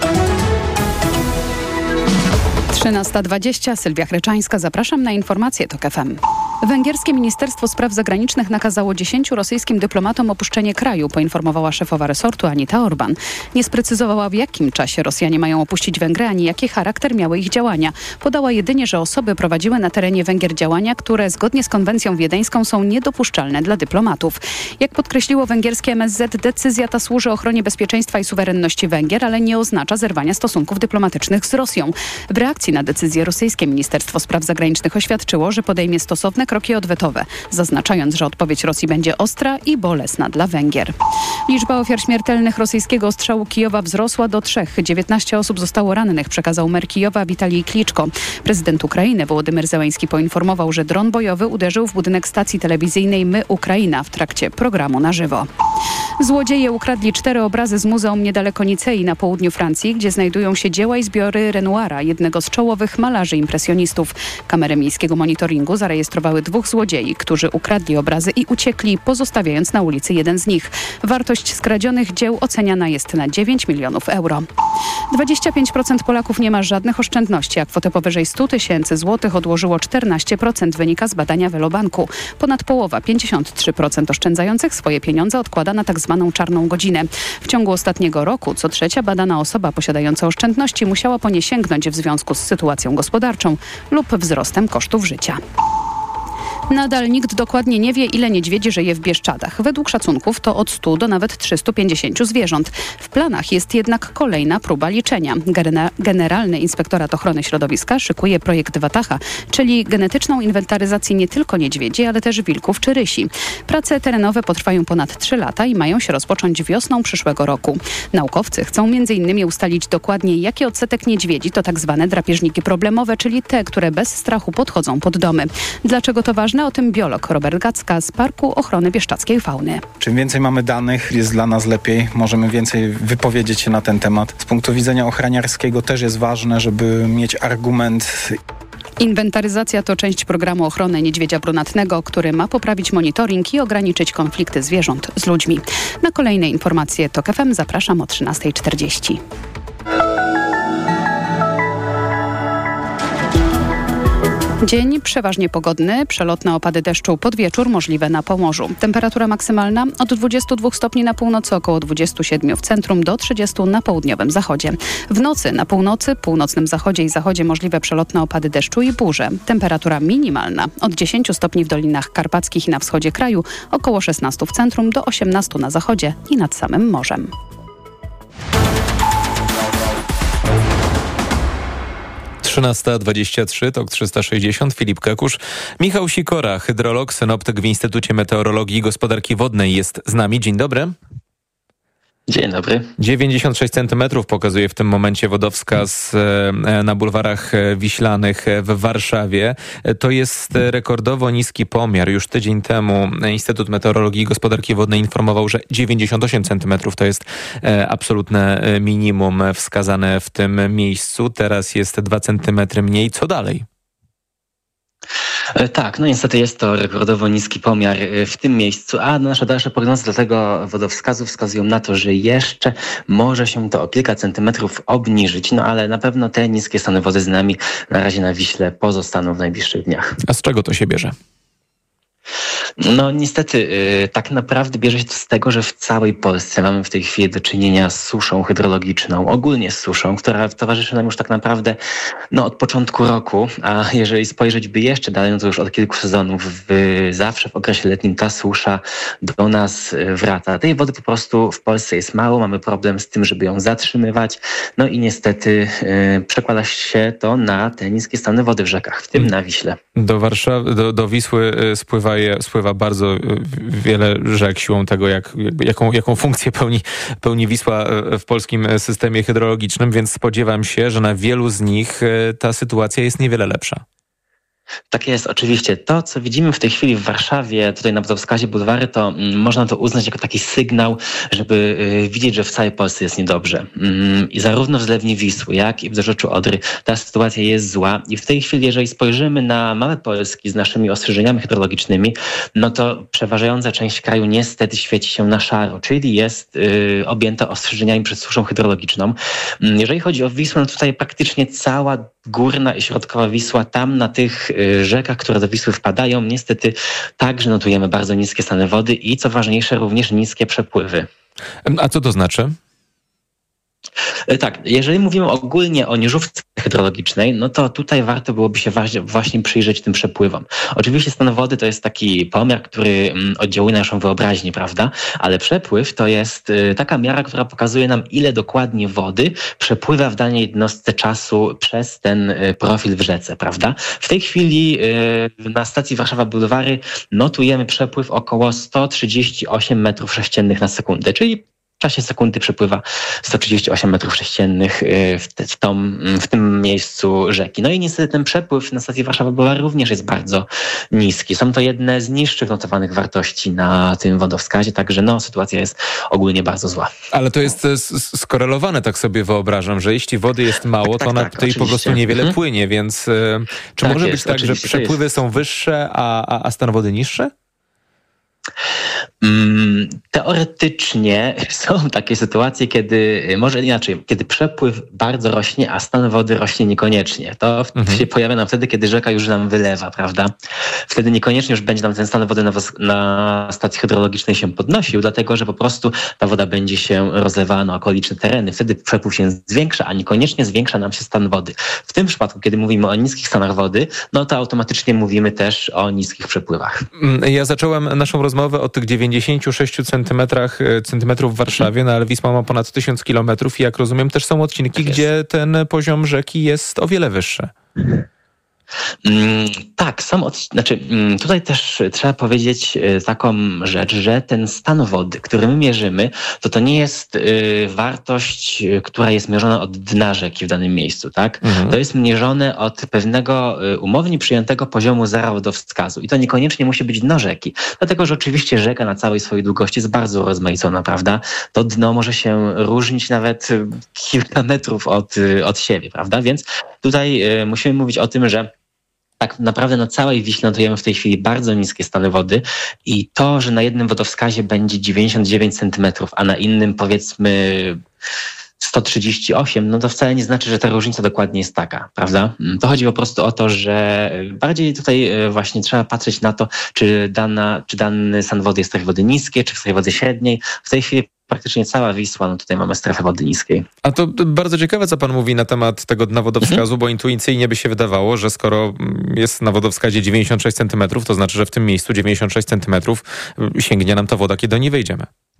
trzynasta dwadzieścia, Sylwia Chryczańska. Zapraszam na informacje Tok F M. Węgierskie Ministerstwo Spraw Zagranicznych nakazało dziesięciu rosyjskim dyplomatom opuszczenie kraju, poinformowała szefowa resortu Anita Orban. Nie sprecyzowała, w jakim czasie Rosjanie mają opuścić Węgry, ani jaki charakter miały ich działania. Podała jedynie, że osoby prowadziły na terenie Węgier działania, które zgodnie z konwencją wiedeńską są niedopuszczalne dla dyplomatów. Jak podkreśliło węgierskie M S Z, decyzja ta służy ochronie bezpieczeństwa i suwerenności Węgier, ale nie oznacza zerwania stosunków dyplomatycznych z Rosją. W reakcji na decyzję rosyjskie Ministerstwo Spraw Zagranicznych oświadczyło, że podejmie stosowne kroki odwetowe, zaznaczając, że odpowiedź Rosji będzie ostra i bolesna dla Węgier. Liczba ofiar śmiertelnych rosyjskiego ostrzału Kijowa wzrosła do trzech. dziewiętnaście osób zostało rannych, przekazał mer Kijowa Witalij Kliczko. Prezydent Ukrainy Wołodymyr Zełenski poinformował, że dron bojowy uderzył w budynek stacji telewizyjnej My Ukraina w trakcie programu na żywo. Złodzieje ukradli cztery obrazy z muzeum niedaleko Nicei na południu Francji, gdzie znajdują się dzieła i zbiory Renoira, jednego z czołowych malarzy impresjonistów. Kamery miejskiego monitoringu zarejestrowały dwóch złodziei, którzy ukradli obrazy i uciekli, pozostawiając na ulicy jeden z nich. Wartość skradzionych dzieł oceniana jest na dziewięć milionów euro. dwadzieścia pięć procent Polaków nie ma żadnych oszczędności, a kwotę powyżej stu tysięcy złotych odłożyło czternaście procent, wynika z badania Velobanku. Ponad połowa, pięćdziesiąt trzy procent oszczędzających swoje pieniądze odkłada na tak zwaną czarną godzinę. W ciągu ostatniego roku co trzecia badana osoba posiadająca oszczędności musiała po nie sięgnąć w związku z sytuacją gospodarczą lub wzrostem kosztów życia. Nadal nikt dokładnie nie wie, ile niedźwiedzi żyje w Bieszczadach. Według szacunków to od stu do nawet trzystu pięćdziesięciu zwierząt. W planach jest jednak kolejna próba liczenia. Generalny Inspektorat Ochrony Środowiska szykuje projekt Wataha, czyli genetyczną inwentaryzację nie tylko niedźwiedzi, ale też wilków czy rysi. Prace terenowe potrwają ponad trzy lata i mają się rozpocząć wiosną przyszłego roku. Naukowcy chcą między innymi ustalić dokładnie, jaki odsetek niedźwiedzi to tak zwane drapieżniki problemowe, czyli te, które bez strachu podchodzą pod domy. Dlaczego to ważne? O tym biolog Robert Gacka z Parku Ochrony Bieszczadzkiej Fauny. Czym więcej mamy danych, jest dla nas lepiej. Możemy więcej wypowiedzieć się na ten temat. Z punktu widzenia ochroniarskiego też jest ważne, żeby mieć argument. Inwentaryzacja to część programu ochrony niedźwiedzia brunatnego, który ma poprawić monitoring i ograniczyć konflikty zwierząt z ludźmi. Na kolejne informacje Tok F M zapraszam o trzynasta czterdzieści. Dzień przeważnie pogodny, przelotne opady deszczu pod wieczór możliwe na Pomorzu. Temperatura maksymalna od dwudziestu dwóch stopni na północy, około dwudziestu siedmiu w centrum do trzydziestu na południowym zachodzie. W nocy na północy, północnym zachodzie i zachodzie możliwe przelotne opady deszczu i burze. Temperatura minimalna od dziesięciu stopni w Dolinach Karpackich i na wschodzie kraju, około szesnastu w centrum do osiemnastu na zachodzie i nad samym morzem. trzynasta dwadzieścia trzy, Tok trzysta sześćdziesiąt, Filip Kekusz. Michał Sikora, hydrolog, synoptyk w Instytucie Meteorologii i Gospodarki Wodnej jest z nami. Dzień dobry. Dzień dobry. dziewięćdziesiąt sześć centymetrów pokazuje w tym momencie wodowskaz na bulwarach wiślanych w Warszawie. To jest rekordowo niski pomiar. Już tydzień temu Instytut Meteorologii i Gospodarki Wodnej informował, że dziewięćdziesiąt osiem centymetrów to jest absolutne minimum wskazane w tym miejscu. Teraz jest dwa centymetry mniej. Co dalej? Tak, no niestety jest to rekordowo niski pomiar w tym miejscu, a nasze dalsze prognozy dla tego wodowskazu wskazują na to, że jeszcze może się to o kilka centymetrów obniżyć, no ale na pewno te niskie stany wody z nami na razie na Wiśle pozostaną w najbliższych dniach. A z czego to się bierze? No niestety, yy, tak naprawdę bierze się to z tego, że w całej Polsce mamy w tej chwili do czynienia z suszą hydrologiczną, ogólnie z suszą, która towarzyszy nam już tak naprawdę no, od początku roku, a jeżeli spojrzeć by jeszcze dalej, no to już od kilku sezonów w, zawsze w okresie letnim ta susza do nas wraca. Tej wody po prostu w Polsce jest mało, mamy problem z tym, żeby ją zatrzymywać, no i niestety yy, przekłada się to na te niskie stany wody w rzekach, w tym na Wiśle. Do Warszawy, do, do Wisły spływa spływa bardzo wiele rzek siłą tego, jak, jaką, jaką funkcję pełni, pełni Wisła w polskim systemie hydrologicznym, więc spodziewam się, że na wielu z nich ta sytuacja jest niewiele lepsza. Tak jest, oczywiście. To, co widzimy w tej chwili w Warszawie, tutaj na wodowskazie Bulwary, to mm, można to uznać jako taki sygnał, żeby y, widzieć, że w całej Polsce jest niedobrze. Mm, I zarówno w zlewni Wisły, jak i w dorzeczu Odry ta sytuacja jest zła. I w tej chwili, jeżeli spojrzymy na mapę Polski z naszymi ostrzeżeniami hydrologicznymi, no to przeważająca część kraju niestety świeci się na szaro, czyli jest y, objęta ostrzeżeniami przed suszą hydrologiczną. Mm, jeżeli chodzi o Wisłę, no tutaj praktycznie cała górna i środkowa Wisła, tam na tych rzekach, które do Wisły wpadają, niestety także notujemy bardzo niskie stany wody i co ważniejsze, również niskie przepływy. A co to znaczy? Tak, jeżeli mówimy ogólnie o nieżówce hydrologicznej, no to tutaj warto byłoby się właśnie przyjrzeć tym przepływom. Oczywiście stan wody to jest taki pomiar, który oddziałuje na naszą wyobraźnię, prawda? Ale przepływ to jest taka miara, która pokazuje nam, ile dokładnie wody przepływa w danej jednostce czasu przez ten profil w rzece, prawda? W tej chwili na stacji Warszawa Bulwary notujemy przepływ około sto trzydzieści osiem metrów sześciennych na sekundę, czyli w czasie sekundy przepływa sto trzydzieści osiem metrów sześciennych w, te, w, tą, w tym miejscu rzeki. No i niestety ten przepływ na stacji Warszawa Bulwary również jest bardzo niski. Są to jedne z niższych notowanych wartości na tym wodowskazie, także no, sytuacja jest ogólnie bardzo zła. Ale to jest skorelowane, tak sobie wyobrażam, że jeśli wody jest mało, tak, tak, to ona tak, tutaj oczywiście. Po prostu niewiele mhm. płynie, więc czy tak może jest, być tak, że przepływy są wyższe, a, a, a stan wody niższy? Mm, teoretycznie są takie sytuacje, kiedy, może inaczej, kiedy przepływ bardzo rośnie, a stan wody rośnie niekoniecznie. To mhm. się pojawia nam wtedy, kiedy rzeka już nam wylewa, prawda? Wtedy niekoniecznie już będzie nam ten stan wody na, na stacji hydrologicznej się podnosił, dlatego że po prostu ta woda będzie się rozlewała na okoliczne tereny. Wtedy przepływ się zwiększa, a niekoniecznie zwiększa nam się stan wody. W tym przypadku, kiedy mówimy o niskich stanach wody, no to automatycznie mówimy też o niskich przepływach. Ja zacząłem naszą rozmowę od tych dziewięćdziesięciu sześciu centymetrach, centymetrów w Warszawie, no ale Wisła ma ponad tysiąc kilometrów i jak rozumiem też są odcinki, tak gdzie ten poziom rzeki jest o wiele wyższy. Mm, tak, są od, znaczy mm, tutaj też trzeba powiedzieć y, taką rzecz, że ten stan wody, który my mierzymy, to to nie jest y, wartość, y, która jest mierzona od dna rzeki w danym miejscu, tak? Mhm. To jest mierzone od pewnego y, umownie przyjętego poziomu zera wodowskazu i to niekoniecznie musi być dno rzeki, dlatego że oczywiście rzeka na całej swojej długości jest bardzo rozmaicona, prawda? To dno może się różnić nawet kilka metrów od, y, od siebie, prawda? Więc tutaj y, musimy mówić o tym, że tak naprawdę na całej Wiśle notujemy w tej chwili bardzo niskie stany wody i to, że na jednym wodowskazie będzie dziewięćdziesiąt dziewięć centymetrów, a na innym powiedzmy sto trzydzieści osiem, no to wcale nie znaczy, że ta różnica dokładnie jest taka, prawda? To chodzi po prostu o to, że bardziej tutaj właśnie trzeba patrzeć na to, czy, dana, czy dany stan wody jest w strefie wody niskiej, czy w strefie wody średniej. W tej chwili praktycznie cała Wisła, no tutaj mamy strefę wody niskiej. A to bardzo ciekawe, co pan mówi na temat tego dna wodowskazu, mhm. bo intuicyjnie by się wydawało, że skoro jest na wodowskazie dziewięćdziesiąt sześć centymetrów, to znaczy, że w tym miejscu dziewięćdziesiąt sześć centymetrów sięgnie nam ta woda, kiedy do niej wejdziemy.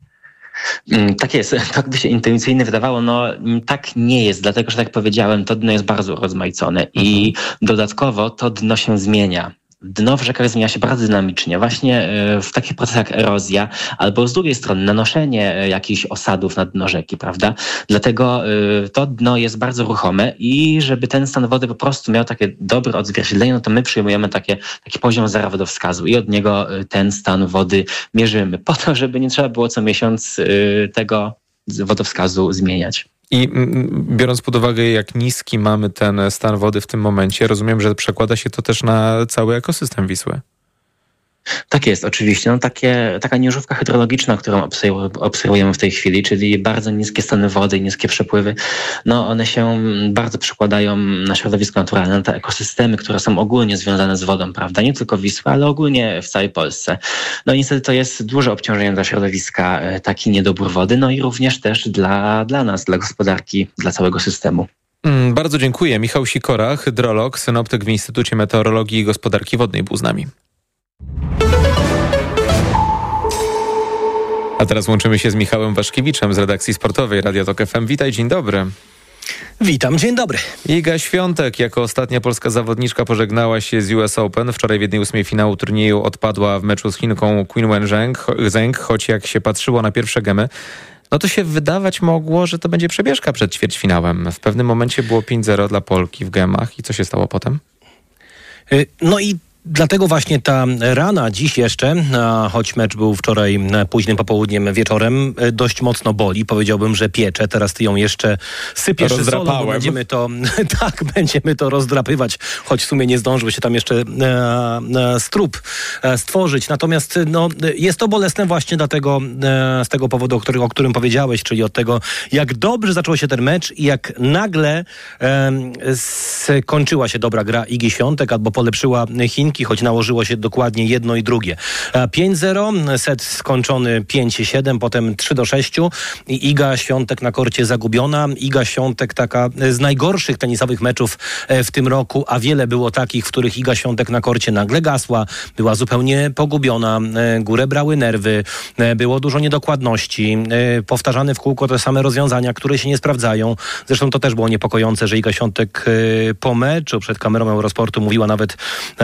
Tak jest, tak by się intuicyjnie wydawało, no tak nie jest, dlatego że tak jak powiedziałem, to dno jest bardzo rozmaicone mhm. i dodatkowo to dno się zmienia. Dno w rzekach zmienia się bardzo dynamicznie, właśnie w takich procesach jak erozja, albo z drugiej strony nanoszenie jakichś osadów na dno rzeki, prawda? Dlatego to dno jest bardzo ruchome i żeby ten stan wody po prostu miał takie dobre odzwierciedlenie, no to my przyjmujemy takie, taki poziom zera wodowskazu i od niego ten stan wody mierzymy, po to, żeby nie trzeba było co miesiąc tego wodowskazu zmieniać. I biorąc pod uwagę, jak niski mamy ten stan wody w tym momencie, rozumiem, że przekłada się to też na cały ekosystem Wisły. Tak jest, oczywiście. No takie, taka nieżówka hydrologiczna, którą obserwujemy w tej chwili, czyli bardzo niskie stany wody i niskie przepływy, no one się bardzo przekładają na środowisko naturalne, na te ekosystemy, które są ogólnie związane z wodą, prawda? Nie tylko Wisła, ale ogólnie w całej Polsce. No i niestety to jest duże obciążenie dla środowiska, taki niedobór wody, no i również też dla, dla nas, dla gospodarki, dla całego systemu. Mm, bardzo dziękuję. Michał Sikora, hydrolog, synoptyk w Instytucie Meteorologii i Gospodarki Wodnej był z nami. A teraz łączymy się z Michałem Waszkiewiczem z redakcji sportowej Radia Tok F M. Witaj, dzień dobry. Witam, dzień dobry. Iga Świątek jako ostatnia polska zawodniczka pożegnała się z U S Open. Wczoraj w jednej ósmej finału turnieju odpadła w meczu z Chinką Qin Wenzheng, choć jak się patrzyło na pierwsze gemy, no to się wydawać mogło, że to będzie przebieżka przed ćwierćfinałem. W pewnym momencie było pięć zero dla Polki w gemach i co się stało potem? No i dlatego właśnie ta rana dziś jeszcze, choć mecz był wczoraj późnym popołudniem, wieczorem, dość mocno boli. Powiedziałbym, że piecze. Teraz ty ją jeszcze sypiesz solą, bo będziemy to, tak, będziemy to rozdrapywać, choć w sumie nie zdążył się tam jeszcze e, e, strób e, stworzyć. Natomiast no, jest to bolesne właśnie dlatego, e, z tego powodu, o, który, o którym powiedziałeś, czyli od tego, jak dobrze zaczął się ten mecz i jak nagle e, skończyła się dobra gra Igi Świątek, albo polepszyła Chinki, choć nałożyło się dokładnie jedno i drugie. pięć zero, set skończony pięć siedem, potem trzy do sześciu i Iga Świątek na korcie zagubiona. Iga Świątek taka z najgorszych tenisowych meczów w tym roku, a wiele było takich, w których Iga Świątek na korcie nagle gasła, była zupełnie pogubiona, górę brały nerwy, było dużo niedokładności, powtarzane w kółko te same rozwiązania, które się nie sprawdzają. Zresztą to też było niepokojące, że Iga Świątek po meczu przed kamerą Eurosportu mówiła nawet,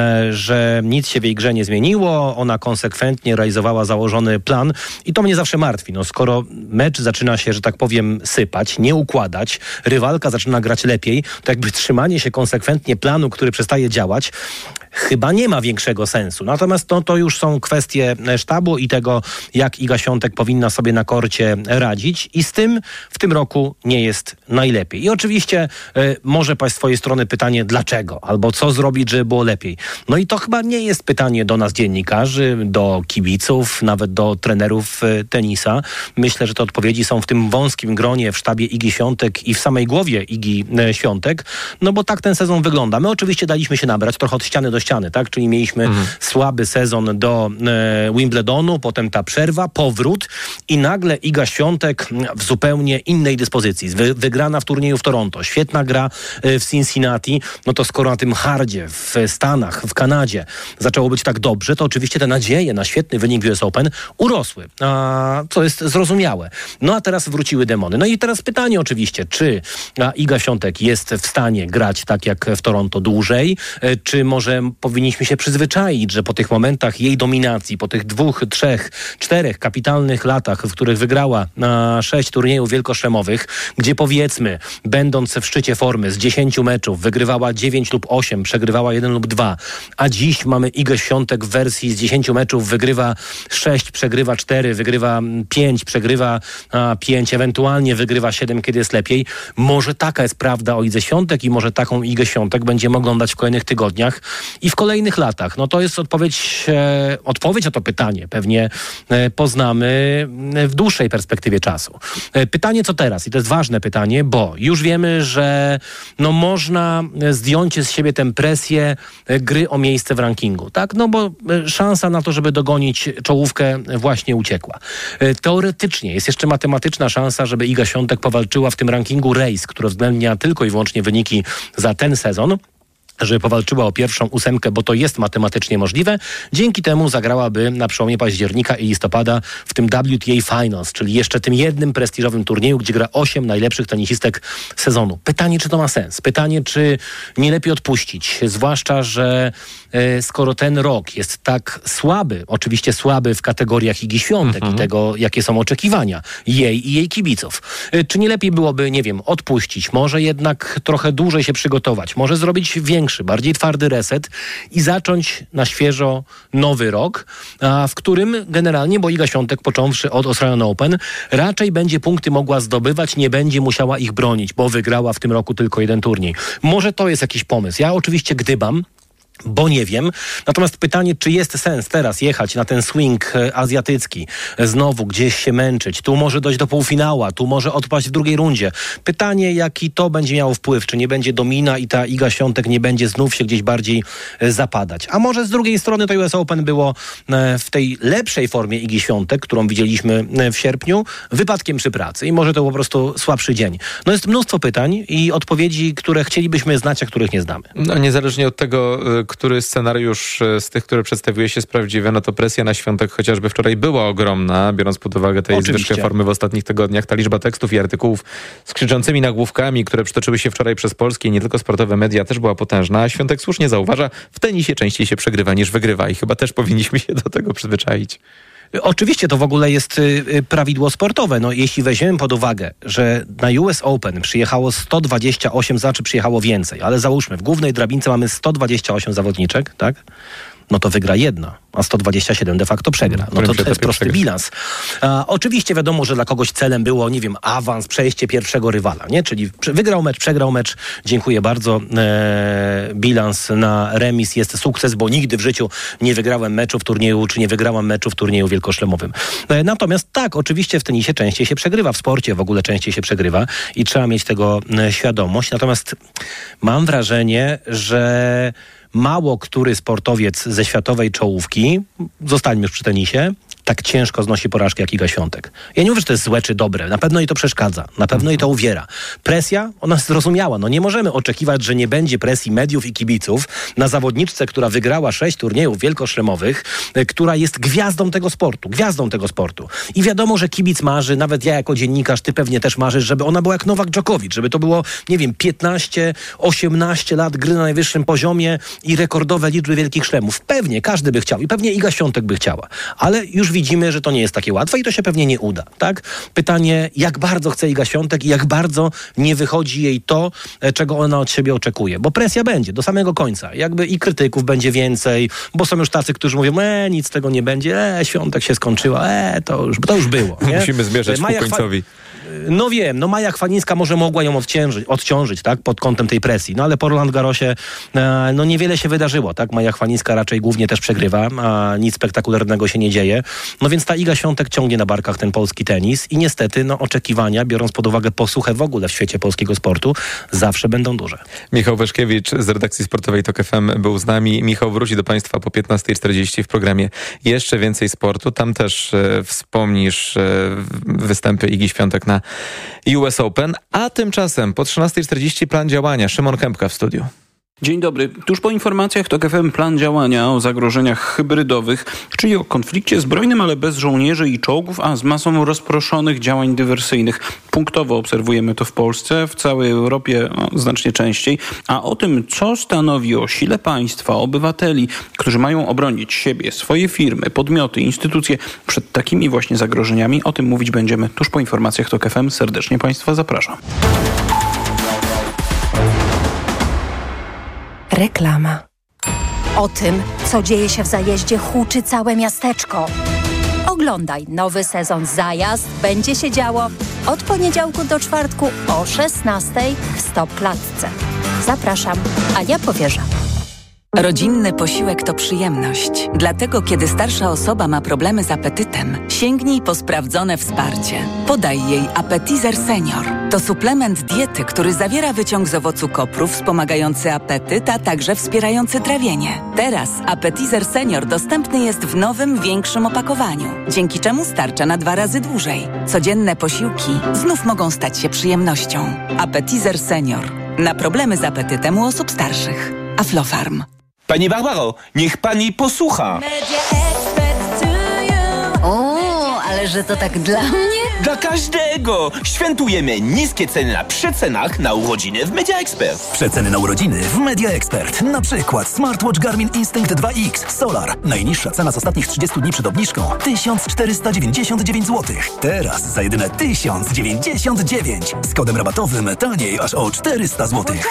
że nic się w jej grze nie zmieniło, ona konsekwentnie realizowała założony plan i to mnie zawsze martwi. No, skoro mecz zaczyna się, że tak powiem, sypać, nie układać, rywalka zaczyna grać lepiej, to jakby trzymanie się konsekwentnie planu, który przestaje działać, chyba nie ma większego sensu. Natomiast to, to już są kwestie sztabu i tego, jak Iga Świątek powinna sobie na korcie radzić i z tym w tym roku nie jest najlepiej. I oczywiście y, może paść z twojej strony pytanie, dlaczego? Albo co zrobić, żeby było lepiej? No i to chyba nie jest pytanie do nas dziennikarzy, do kibiców, nawet do trenerów y, tenisa. Myślę, że te odpowiedzi są w tym wąskim gronie w sztabie Igi Świątek i w samej głowie Igi y, Świątek, no bo tak ten sezon wygląda. My oczywiście daliśmy się nabrać trochę od ściany do ściany, tak? Czyli mieliśmy mhm. słaby sezon do e, Wimbledonu, potem ta przerwa, powrót i nagle Iga Świątek w zupełnie innej dyspozycji. Wy, wygrana w turnieju w Toronto, świetna gra e, w Cincinnati, no to skoro na tym hardzie w Stanach, w Kanadzie zaczęło być tak dobrze, to oczywiście te nadzieje na świetny wynik w U S Open urosły, a, co jest zrozumiałe. No a teraz wróciły demony. No i teraz pytanie oczywiście, czy a, Iga Świątek jest w stanie grać tak jak w Toronto dłużej, e, czy może powinniśmy się przyzwyczaić, że po tych momentach jej dominacji, po tych dwóch, trzech, czterech kapitalnych latach, w których wygrała na sześć turniejów wielkoszlemowych, gdzie powiedzmy, będąc w szczycie formy z dziesięciu meczów, wygrywała dziewięć lub osiem, przegrywała jeden lub dwa, a dziś mamy Igę Świątek w wersji z dziesięciu meczów, wygrywa sześć, przegrywa cztery, wygrywa pięć, przegrywa pięć, ewentualnie wygrywa siedem, kiedy jest lepiej. Może taka jest prawda o Idze Świątek i może taką Igę Świątek będziemy oglądać w kolejnych tygodniach i w kolejnych latach. No to jest odpowiedź, e, odpowiedź na to pytanie. Pewnie e, poznamy w dłuższej perspektywie czasu. E, pytanie co teraz? I to jest ważne pytanie, bo już wiemy, że no można zdjąć z siebie tę presję e, gry o miejsce w rankingu. Tak? No bo e, szansa na to, żeby dogonić czołówkę właśnie uciekła. E, teoretycznie jest jeszcze matematyczna szansa, żeby Iga Świątek powalczyła w tym rankingu Race, który uwzględnia tylko i wyłącznie wyniki za ten sezon, żeby powalczyła o pierwszą ósemkę, bo to jest matematycznie możliwe. Dzięki temu zagrałaby na przełomie października i listopada w tym W T A Finals, czyli jeszcze tym jednym prestiżowym turnieju, gdzie gra osiem najlepszych tenisistek sezonu. Pytanie, czy to ma sens? Pytanie, czy nie lepiej odpuścić? Zwłaszcza, że e, skoro ten rok jest tak słaby, oczywiście słaby w kategoriach Igi Świątek mhm. i tego, jakie są oczekiwania jej i jej kibiców. E, czy nie lepiej byłoby, nie wiem, odpuścić? Może jednak trochę dłużej się przygotować? Może zrobić większy, bardziej twardy reset i zacząć na świeżo nowy rok, a w którym generalnie, bo Iga Świątek począwszy od Australian Open, raczej będzie punkty mogła zdobywać, nie będzie musiała ich bronić, bo wygrała w tym roku tylko jeden turniej. Może to jest jakiś pomysł. Ja oczywiście gdybam, bo nie wiem. Natomiast pytanie, czy jest sens teraz jechać na ten swing azjatycki, znowu gdzieś się męczyć, tu może dojść do półfinała, tu może odpaść w drugiej rundzie. Pytanie, jaki to będzie miało wpływ, czy nie będzie domina i ta Iga Świątek nie będzie znów się gdzieś bardziej zapadać. A może z drugiej strony to U S Open było w tej lepszej formie Igi Świątek, którą widzieliśmy w sierpniu, wypadkiem przy pracy i może to po prostu słabszy dzień. No jest mnóstwo pytań i odpowiedzi, które chcielibyśmy znać, a których nie znamy. No niezależnie od tego, który scenariusz z tych, które przedstawiłeś, jest prawdziwy, no to presja na Świątek chociażby wczoraj była ogromna, biorąc pod uwagę tej zwyżkę formy w ostatnich tygodniach. Ta liczba tekstów i artykułów z krzyczącymi nagłówkami, które przytoczyły się wczoraj przez polskie i nie tylko sportowe media, też była potężna. A Świątek słusznie zauważa, w tenisie częściej się przegrywa niż wygrywa i chyba też powinniśmy się do tego przyzwyczaić. Oczywiście to w ogóle jest y, prawidło sportowe. No, jeśli weźmiemy pod uwagę, że na U S Open przyjechało sto dwadzieścia osiem, znaczy przyjechało więcej, ale załóżmy, w głównej drabince mamy sto dwadzieścia osiem zawodniczek, tak? No to wygra jedna, a sto dwadzieścia siedem de facto przegra. No to, to jest prosty bilans. A, oczywiście wiadomo, że dla kogoś celem było, nie wiem, awans, przejście pierwszego rywala, nie? Czyli wygrał mecz, przegrał mecz, dziękuję bardzo. E, bilans na remis jest sukces, bo nigdy w życiu nie wygrałem meczu w turnieju, czy nie wygrałam meczu w turnieju wielkoszlemowym. E, natomiast tak, oczywiście w tenisie częściej się przegrywa, w sporcie w ogóle częściej się przegrywa i trzeba mieć tego e, świadomość. Natomiast mam wrażenie, że mało który sportowiec ze światowej czołówki, zostańmy już przy tenisie, tak ciężko znosi porażkę jak Iga Świątek. Ja nie mówię, że to jest złe czy dobre. Na pewno jej to przeszkadza. Na pewno jej to uwiera. Presja, ona jest zrozumiała. No nie możemy oczekiwać, że nie będzie presji mediów i kibiców na zawodniczce, która wygrała sześć turniejów wielkoszlemowych, która jest gwiazdą tego sportu. Gwiazdą tego sportu. I wiadomo, że kibic marzy, nawet ja jako dziennikarz, ty pewnie też marzysz, żeby ona była jak Nowak Dżokowicz, żeby to było, nie wiem, piętnaście, osiemnaście lat gry na najwyższym poziomie i rekordowe liczby wielkich szlemów. Pewnie, każdy by chciał. I pewnie Iga Świątek by chciała. Ale już widzimy, że to nie jest takie łatwe i to się pewnie nie uda, tak? Pytanie, jak bardzo chce Iga Świątek i jak bardzo nie wychodzi jej to, czego ona od siebie oczekuje. Bo presja będzie do samego końca. Jakby i krytyków będzie więcej, bo są już tacy, którzy mówią, e, nic z tego nie będzie, e, Świątek się skończyła, e, to już, to już było. Nie? Musimy zmierzać ku końcowi. No wiem, no Maja Chwalińska może mogła ją odciążyć, odciążyć, tak, pod kątem tej presji, no ale po Roland Garrosie e, no niewiele się wydarzyło, tak, Maja Chwalińska raczej głównie też przegrywa, a nic spektakularnego się nie dzieje, no więc ta Iga Świątek ciągnie na barkach ten polski tenis i niestety, no oczekiwania, biorąc pod uwagę posłuchę w ogóle w świecie polskiego sportu, zawsze będą duże. Michał Weszkiewicz z redakcji sportowej TOK F M był z nami. Michał wróci do Państwa po piętnasta czterdzieści w programie Jeszcze Więcej Sportu, tam też e, wspomnisz e, występy Igi Świątek na U S Open, a tymczasem po trzynasta czterdzieści plan działania. Szymon Kępka w studiu. Dzień dobry. Tuż po informacjach TOK F M plan działania o zagrożeniach hybrydowych, czyli o konflikcie zbrojnym, ale bez żołnierzy i czołgów, a z masą rozproszonych działań dywersyjnych. Punktowo obserwujemy to w Polsce, w całej Europie no, znacznie częściej. A o tym, co stanowi o sile państwa, obywateli, którzy mają obronić siebie, swoje firmy, podmioty, instytucje przed takimi właśnie zagrożeniami, o tym mówić będziemy tuż po informacjach TOK F M. Serdecznie Państwa zapraszam. Reklama. O tym, co dzieje się w zajeździe, huczy całe miasteczko. Oglądaj nowy sezon Zajazd. Będzie się działo od poniedziałku do czwartku o szesnastej w Stop Klatce. Zapraszam, Ania Powierza. Rodzinny posiłek to przyjemność. Dlatego, kiedy starsza osoba ma problemy z apetytem, sięgnij po sprawdzone wsparcie. Podaj jej Appetizer Senior. To suplement diety, który zawiera wyciąg z owocu kopru wspomagający apetyt, a także wspierający trawienie. Teraz Appetizer Senior dostępny jest w nowym, większym opakowaniu, dzięki czemu starcza na dwa razy dłużej. Codzienne posiłki znów mogą stać się przyjemnością. Appetizer Senior. Na problemy z apetytem u osób starszych. Aflofarm. Pani Barbaro, niech pani posłucha. O, ale że to tak dla mnie? Dla każdego! Świętujemy niskie ceny na przecenach na urodziny w Media Expert. Przeceny na urodziny w Media Expert. Na przykład smartwatch Garmin Instinct dwa X Solar. Najniższa cena z ostatnich trzydziestu dni przed obniżką tysiąc czterysta dziewięćdziesiąt dziewięć złotych. Teraz za jedyne tysiąc dziewięćdziesiąt dziewięć. Z kodem rabatowym taniej aż o czterysta złotych.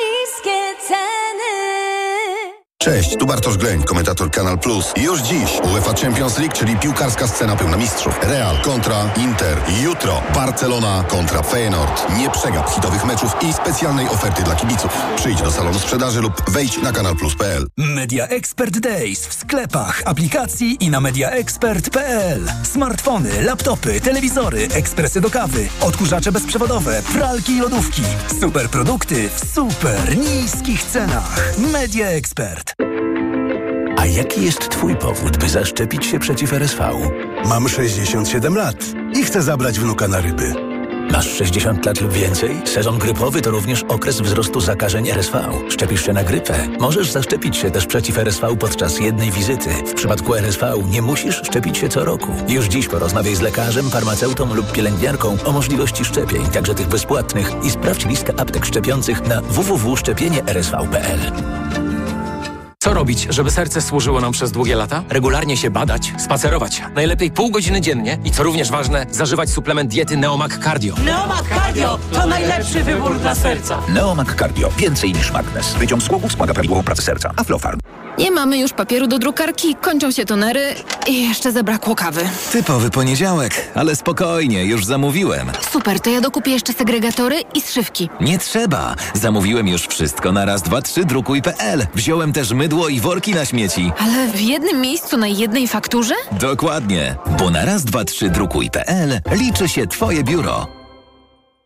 Cześć, tu Bartosz Gleń, komentator Kanal Plus. Już dziś UEFA Champions League, czyli piłkarska scena pełna mistrzów. Real kontra Inter. Jutro Barcelona kontra Feyenoord. Nie przegap hitowych meczów i specjalnej oferty dla kibiców. Przyjdź do salonu sprzedaży lub wejdź na kanal plus kropka p l. Media Expert Days w sklepach, aplikacji i na mediaexpert kropka p l. Smartfony, laptopy, telewizory, ekspresy do kawy, odkurzacze bezprzewodowe, pralki i lodówki. Super produkty w super niskich cenach. Media Expert. A jaki jest twój powód, by zaszczepić się przeciw R S V? Mam sześćdziesiąt siedem lat i chcę zabrać wnuka na ryby. Masz sześćdziesiąt lat lub więcej? Sezon grypowy to również okres wzrostu zakażeń R S V. Szczepisz się na grypę? Możesz zaszczepić się też przeciw R S V podczas jednej wizyty. W przypadku R S V nie musisz szczepić się co roku. Już dziś porozmawiaj z lekarzem, farmaceutą lub pielęgniarką o możliwości szczepień, także tych bezpłatnych, i sprawdź listę aptek szczepiących na w w w kropka szczepienie r s v kropka p l. Co robić, żeby serce służyło nam przez długie lata? Regularnie się badać, spacerować. Najlepiej pół godziny dziennie i co również ważne, zażywać suplement diety Neomag Cardio. Neomag Cardio to najlepszy wybór dla serca. Neomag Cardio. Więcej niż magnes. Wyciąg z głowy wspomaga prawidłową pracę serca. Aflofarm. Nie mamy już papieru do drukarki, kończą się tonery i jeszcze zabrakło kawy. Typowy poniedziałek, ale spokojnie, już zamówiłem. Super, to ja dokupię jeszcze segregatory i zszywki. Nie trzeba. Zamówiłem już wszystko na raz, dwa, trzy drukuj kropka pe el. Wziąłem też mydło i worki na śmieci. Ale w jednym miejscu na jednej fakturze? Dokładnie, bo na raz, dwa, trzy drukuj kropka pe el liczy się Twoje biuro.